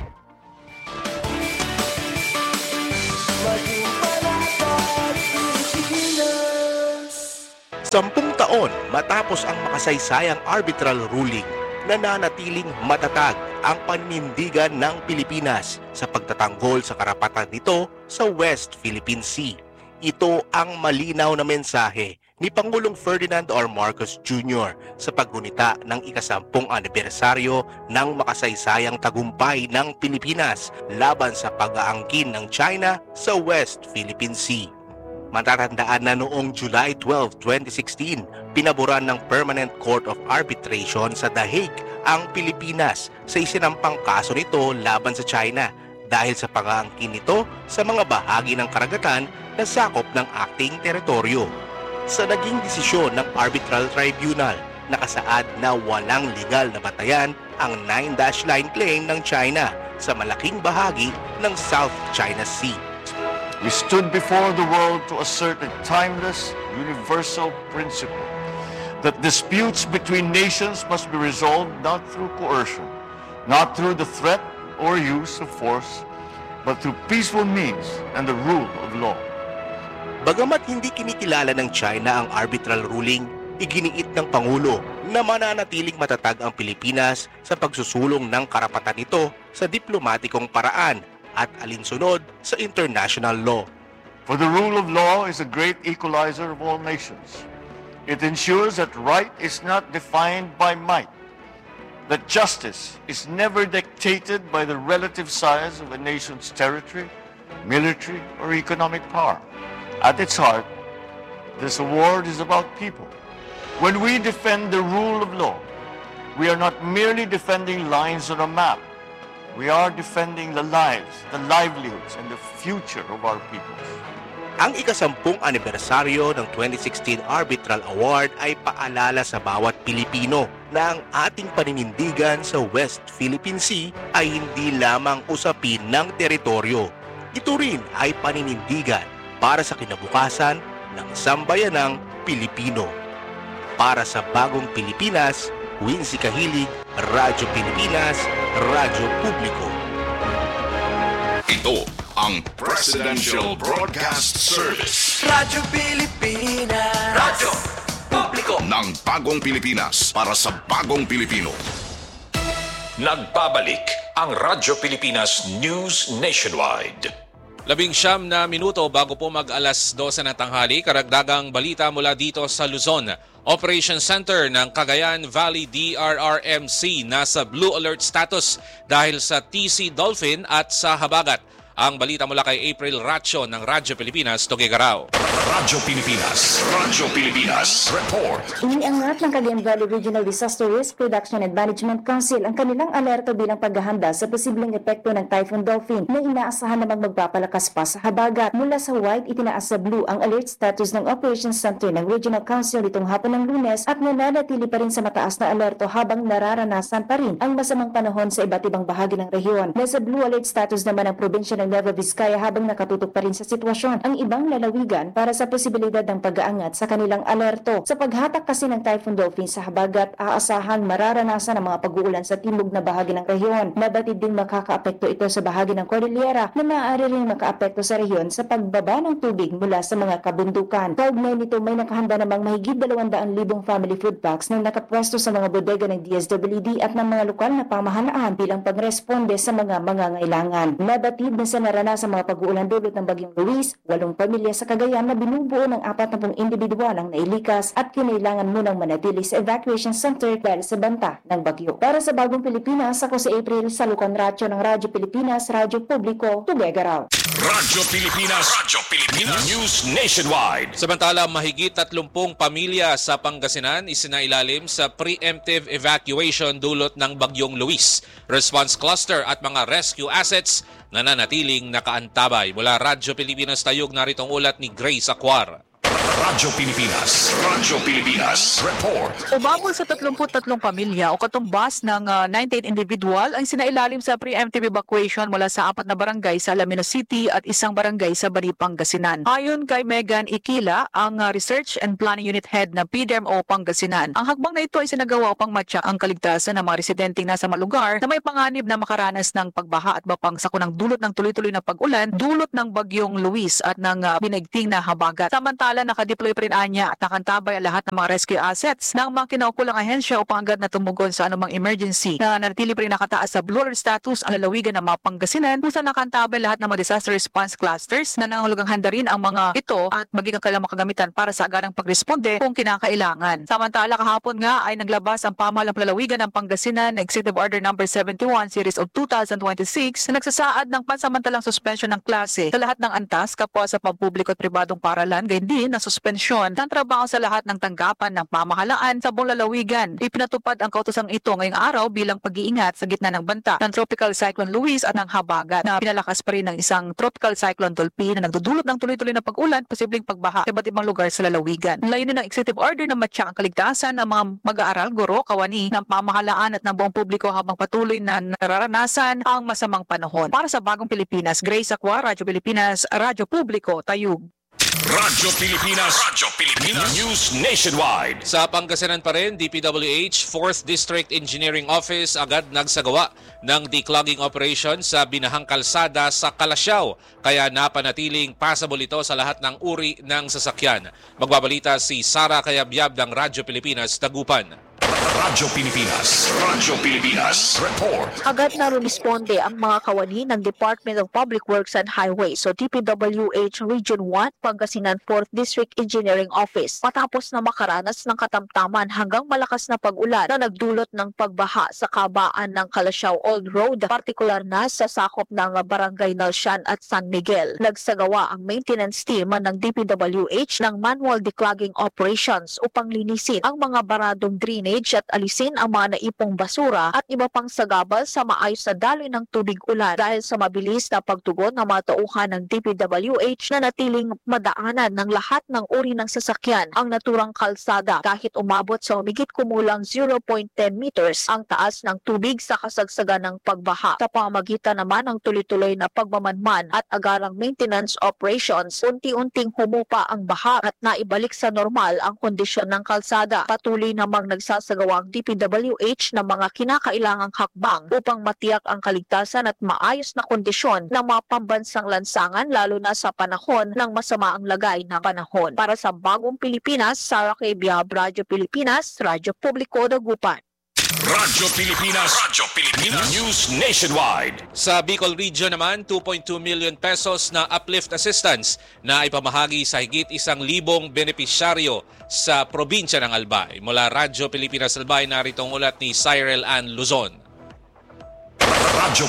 Sampung taon matapos ang makasaysayang arbitral ruling, nananatiling matatag ang paninindigan ng Pilipinas sa pagtatanggol sa karapatan nito sa West Philippine Sea. Ito ang malinaw na mensahe ni Pangulong Ferdinand R. Marcos Jr. sa paggunita ng ika-10 anibersaryo ng makasaysayang tagumpay ng Pilipinas laban sa pag-aangkin ng China sa West Philippine Sea. Matatandaan na noong July 12, 2016, pinaboran ng Permanent Court of Arbitration sa The Hague ang Pilipinas sa isinampang kaso nito laban sa China dahil sa pag-aangkin nito sa mga bahagi ng karagatan na sakop ng ating teritoryo. Sa naging desisyon ng Arbitral Tribunal, nakasaad na walang legal na batayan ang 9-dash line claim ng China sa malaking bahagi ng South China Sea. We stood before the world to assert a timeless, universal principle that disputes between nations must be resolved not through coercion, not through the threat or use of force, but through peaceful means and the rule of law. Bagamat hindi kinikilala ng China ang arbitral ruling, iginiit ng Pangulo na mananatiling matatag ang Pilipinas sa pagsusulong ng karapatan nito sa diplomatikong paraan at alinsunod sa international law. For the rule of law is a great equalizer of all nations. It ensures that right is not defined by might, that justice is never dictated by the relative size of a nation's territory, military, or economic power. At its heart, this award is about people. When we defend the rule of law, we are not merely defending lines on a map. We are defending the lives, the livelihoods, and the future of our people. Ang ika-10 anibersaryo ng 2016 Arbitral Award ay paalala sa bawat Pilipino na ang ating paninindigan sa West Philippine Sea ay hindi lamang usapin ng teritoryo. Ito rin ay paninindigan para sa kinabukasan ng sambayanang Pilipino. Para sa bagong Pilipinas, Wincy Kahilig, Radyo Pilipinas, Radyo Publiko. Ito ang Presidential Broadcast Service. Radyo Pilipinas. Radyo Publiko. Ng bagong Pilipinas para sa bagong Pilipino. Nagbabalik ang Radyo Pilipinas News Nationwide. 19 na minuto bago po mag-alas 12 ng tanghali, karagdagang balita mula dito sa Luzon. Operation Center ng Cagayan Valley DRRMC nasa Blue Alert status dahil sa TC Dolphin at sa habagat. Ang balita mula kay April Racho ng Radyo Pilipinas, Tuguegarao. Radyo Pilipinas, report. Iniangat ng Cagayan Valley Regional Disaster Risk Reduction and Management Council ang kanilang alerto bilang paghahanda sa posibleng epekto ng Typhoon Dolphin na inaasahan namang magpapalakas pa sa habagat. Mula sa white, itinaas sa blue ang alert status ng Operations Center ng Regional Council itong hapon ng Lunes at nananatili pa rin sa mataas na alerto habang nararanasan pa rin ang masamang panahon sa iba't ibang bahagi ng rehiyon. Nasa blue alert status naman ang probinsya ng Nueva Vizcaya habang nakatutok pa rin sa sitwasyon ang ibang lalawigan para sa posibilidad ng pag-aangat sa kanilang alerto. Sa paghatak kasi ng Typhoon Dolphin sa habagat, aasahang mararanasan ang mga pag-uulan sa timog na bahagi ng rehiyon. Nabatid din makakaapekto ito sa bahagi ng Cordillera na maaari rin makaapekto sa rehiyon sa pagbaba ng tubig mula sa mga kabundukan. Kaugnay nito, may nakahanda namang mahigit 200,000 family food packs na nakapwesto sa mga bodega ng DSWD at ng mga lokal na pamahalaan bilang pagresponde sa mga mangangailangan. Nabatid na sa naranasan mga pag-uulan dulot ng Bagyong Luis, 8 pamilya sa Cagayan na binubuo ng 40 individual ang nailikas at kinailangan munang manatili sa evacuation center dahil sa banta ng bagyo. Para sa Bagong Pilipinas, ako si April Salucan Racho ng Radyo Pilipinas, Radyo Publiko, Tuguegarao. Radyo Pilipinas News Nationwide. Samantala, mahigit 30 pamilya sa Pangasinan isinailalim sa preemptive evacuation dulot ng Bagyong Luis. Response cluster at mga rescue assets nananatiling nakaantabay. Mula Radyo Pilipinas Tayog, narito ang ulat ni Grace Acuar. Radyo Pilipinas Report. Umabot sa 33 pamilya o katumbas ng 98 individual ang sinailalim sa preemptive evacuation mula sa 4 na barangay sa Alamino City at 1 barangay sa Bani, Pangasinan. Ayon kay Megan Ikila, ang Research and Planning Unit Head ng PDRMO Pangasinan, ang hakbang na ito ay sinagawa upang matyak ang kaligtasan ng mga residenteng nasa malugar na may panganib na makaranas ng pagbaha at bapang sakunang dulot ng tuloy-tuloy na pag-ulan dulot ng Bagyong Luis at ng binaigting na habagat. Samantala, nakadeploy pa rin anya at nakantabay ang lahat ng mga rescue assets ng mga kinaukulang ahensya upang agad na tumugon sa anumang emergency. Na nanatili pa rin nakataas sa blue alert status ang lalawigan ng mga Pangasinan kung saan nakantabay lahat ng mga disaster response clusters na nangangahulugang handa rin ang mga ito at maging ang kailangang makagamitan para sa agarang pagresponde kung kinakailangan. Samantala, kahapon nga ay naglabas ang pamahalang lalawigan ng Pangasinan na Executive Order No. 71 Series of 2026 na nagsasaad ng pansamantalang suspension ng klase sa lahat ng antas, kapwa sa pampubliko at pribadong paralan, gayon din na suspensyon ng trabaho sa lahat ng tanggapan ng pamahalaan sa buong lalawigan. Ipinatupad ang kautosang ito ngayong araw bilang pag-iingat sa gitna ng banta ng Tropical Cyclone Luis at ng habagat na pinalakas pa rin ng isang Tropical Cyclone Dolphin na nagdudulot ng tuloy-tuloy na pag-ulan, posibleng pagbaha sa iba't ibang lugar sa lalawigan. Layunin ng Executive Order na matyak ang kaligtasan ng mga mag-aaral, guro, kawani ng pamahalaan at ng buong publiko habang patuloy na nararanasan ang masamang panahon. Para sa Bagong Pilipinas, Grace Acuar, Radyo Pilipinas, Radyo Publiko, Tayug. Radyo Pilipinas News Nationwide. Sa Pangasinan pa rin, DPWH 4th District Engineering Office agad nagsagawa ng declogging operation sa binahang kalsada sa Calasiao, kaya napanatiling passable ito sa lahat ng uri ng sasakyan. Magbabalita si Sara Cayabyab ng Radyo Pilipinas, Tagupan. Radyo Pilipinas Report. Agad na rumisponde ang mga kawani ng Department of Public Works and Highways o DPWH Region 1 Pangasinan 4th District Engineering Office matapos na makaranas ng katamtaman hanggang malakas na pag-ulan na nagdulot ng pagbaha sa kabaan ng Calasiao Old Road, partikular na sa sakop ng Barangay Nalsian at San Miguel. Nagsagawa ang maintenance team ng DPWH ng manual declogging operations upang linisin ang mga baradong drainage at alisin ang mga naipong basura at iba pang sagabal sa maayos na daloy ng tubig ulan dahil sa mabilis na pagtugon ng mga tauhan ng DPWH na natiling madaanan ng lahat ng uri ng sasakyan ang naturang kalsada kahit umabot sa humigit kumulang 0.10 meters ang taas ng tubig sa kasagsagan ng pagbaha. Sa pamamagitan naman ng tuloy-tuloy na pagmamanman at agarang maintenance operations, unti-unting humupa ang baha at naibalik sa normal ang kondisyon ng kalsada. Patuloy namang nagsasagawa ang DPWH ng mga kinakailangang hakbang upang matiyak ang kaligtasan at maayos na kondisyon ng mga pambansang lansangan lalo na sa panahon ng masama ang lagay ng panahon. Para sa Bagong Pilipinas, Sara Cayabyab, Radyo Pilipinas, Radyo Publiko, Dagupan. Radyo Pilipinas News Nationwide. Sa Bicol Region naman, 2.2 million pesos na uplift assistance na ipamahagi sa higit 1,000 benepisyaryo sa probinsya ng Albay. Mula Radyo Pilipinas Albay, narito ang ulat ni Cyril Ann Luzon. Radyo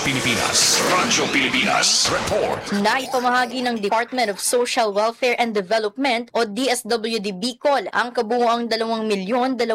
Pilipinas Report. Naipamahagi ng Department of Social Welfare and Development o DSWD Bicol ang kabuuang 2,230,000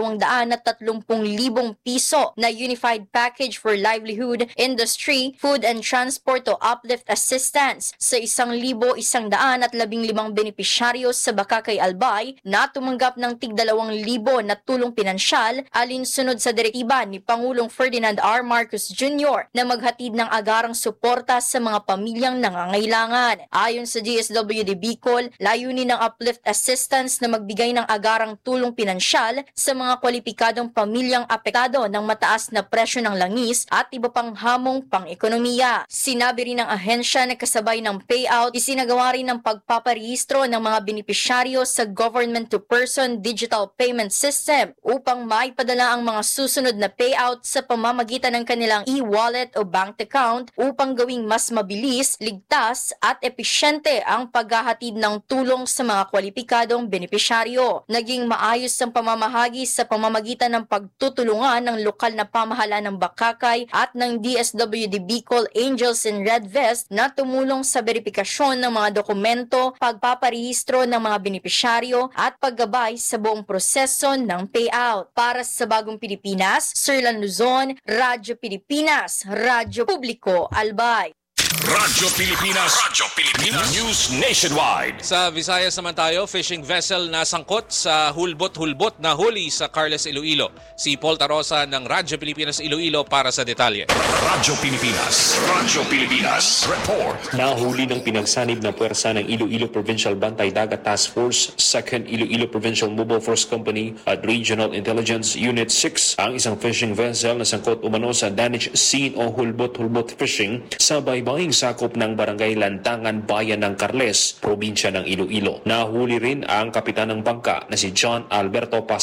piso na Unified Package for Livelihood, Industry, Food and Transport o Uplift Assistance sa 1,115 benepisyaryo sa Bakakay, Albay na tumanggap ng tig 2,000 na tulong pinansyal alinsunod sa direktiba ni Pangulong Ferdinand R. Marcos Jr. na maghatid paghatid ng agarang suporta sa mga pamilyang nangangailangan. Ayon sa DSWD Bicol, layunin ng Uplift Assistance na magbigay ng agarang tulong pinansyal sa mga kwalipikadong pamilyang apektado ng mataas na presyo ng langis at iba pang hamong pang-ekonomiya. Sinabi rin ng ahensya na kasabay ng payout, isinagawa rin ng pagpaparehistro ng mga benepisyaryo sa government-to-person digital payment system upang maipadala ang mga susunod na payout sa pamamagitan ng kanilang e-wallet o bank account upang gawing mas mabilis, ligtas at episyente ang paghahatid ng tulong sa mga kwalipikadong benepisyaryo. Naging maayos ang pamamahagi sa pamamagitan ng pagtutulungan ng lokal na pamahalaan ng Bakakay at ng DSWD Bicol Angels in Red Vest na tumulong sa verifikasyon ng mga dokumento, pagpaparehistro ng mga benepisyaryo at paggabay sa buong proseso ng payout. Para sa Bagong Pilipinas, Sirlan Luzon, Radyo Pilipinas, Radyo Publiko, Albay. Radyo Pilipinas, News Nationwide. Sa Visayas naman tayo, fishing vessel na sangkot sa hulbot-hulbot na huli sa Carles, Iloilo. Si Paul Tarosa ng Radyo Pilipinas Iloilo para sa detalye. Radyo Pilipinas, report. Nahuli ng pinagsanib na puwersa ng Iloilo Provincial Bantay Dagat Task Force, 2nd Iloilo Provincial Mobile Force Company at Regional Intelligence Unit 6 ang isang fishing vessel na sangkot umano sa Danish Scene o hulbot-hulbot fishing sa baybaying sakop ng Barangay Lantangan, Bayan ng Carles, probinsya ng Iloilo. Nahuli rin ang kapitan ng bangka na si John Alberto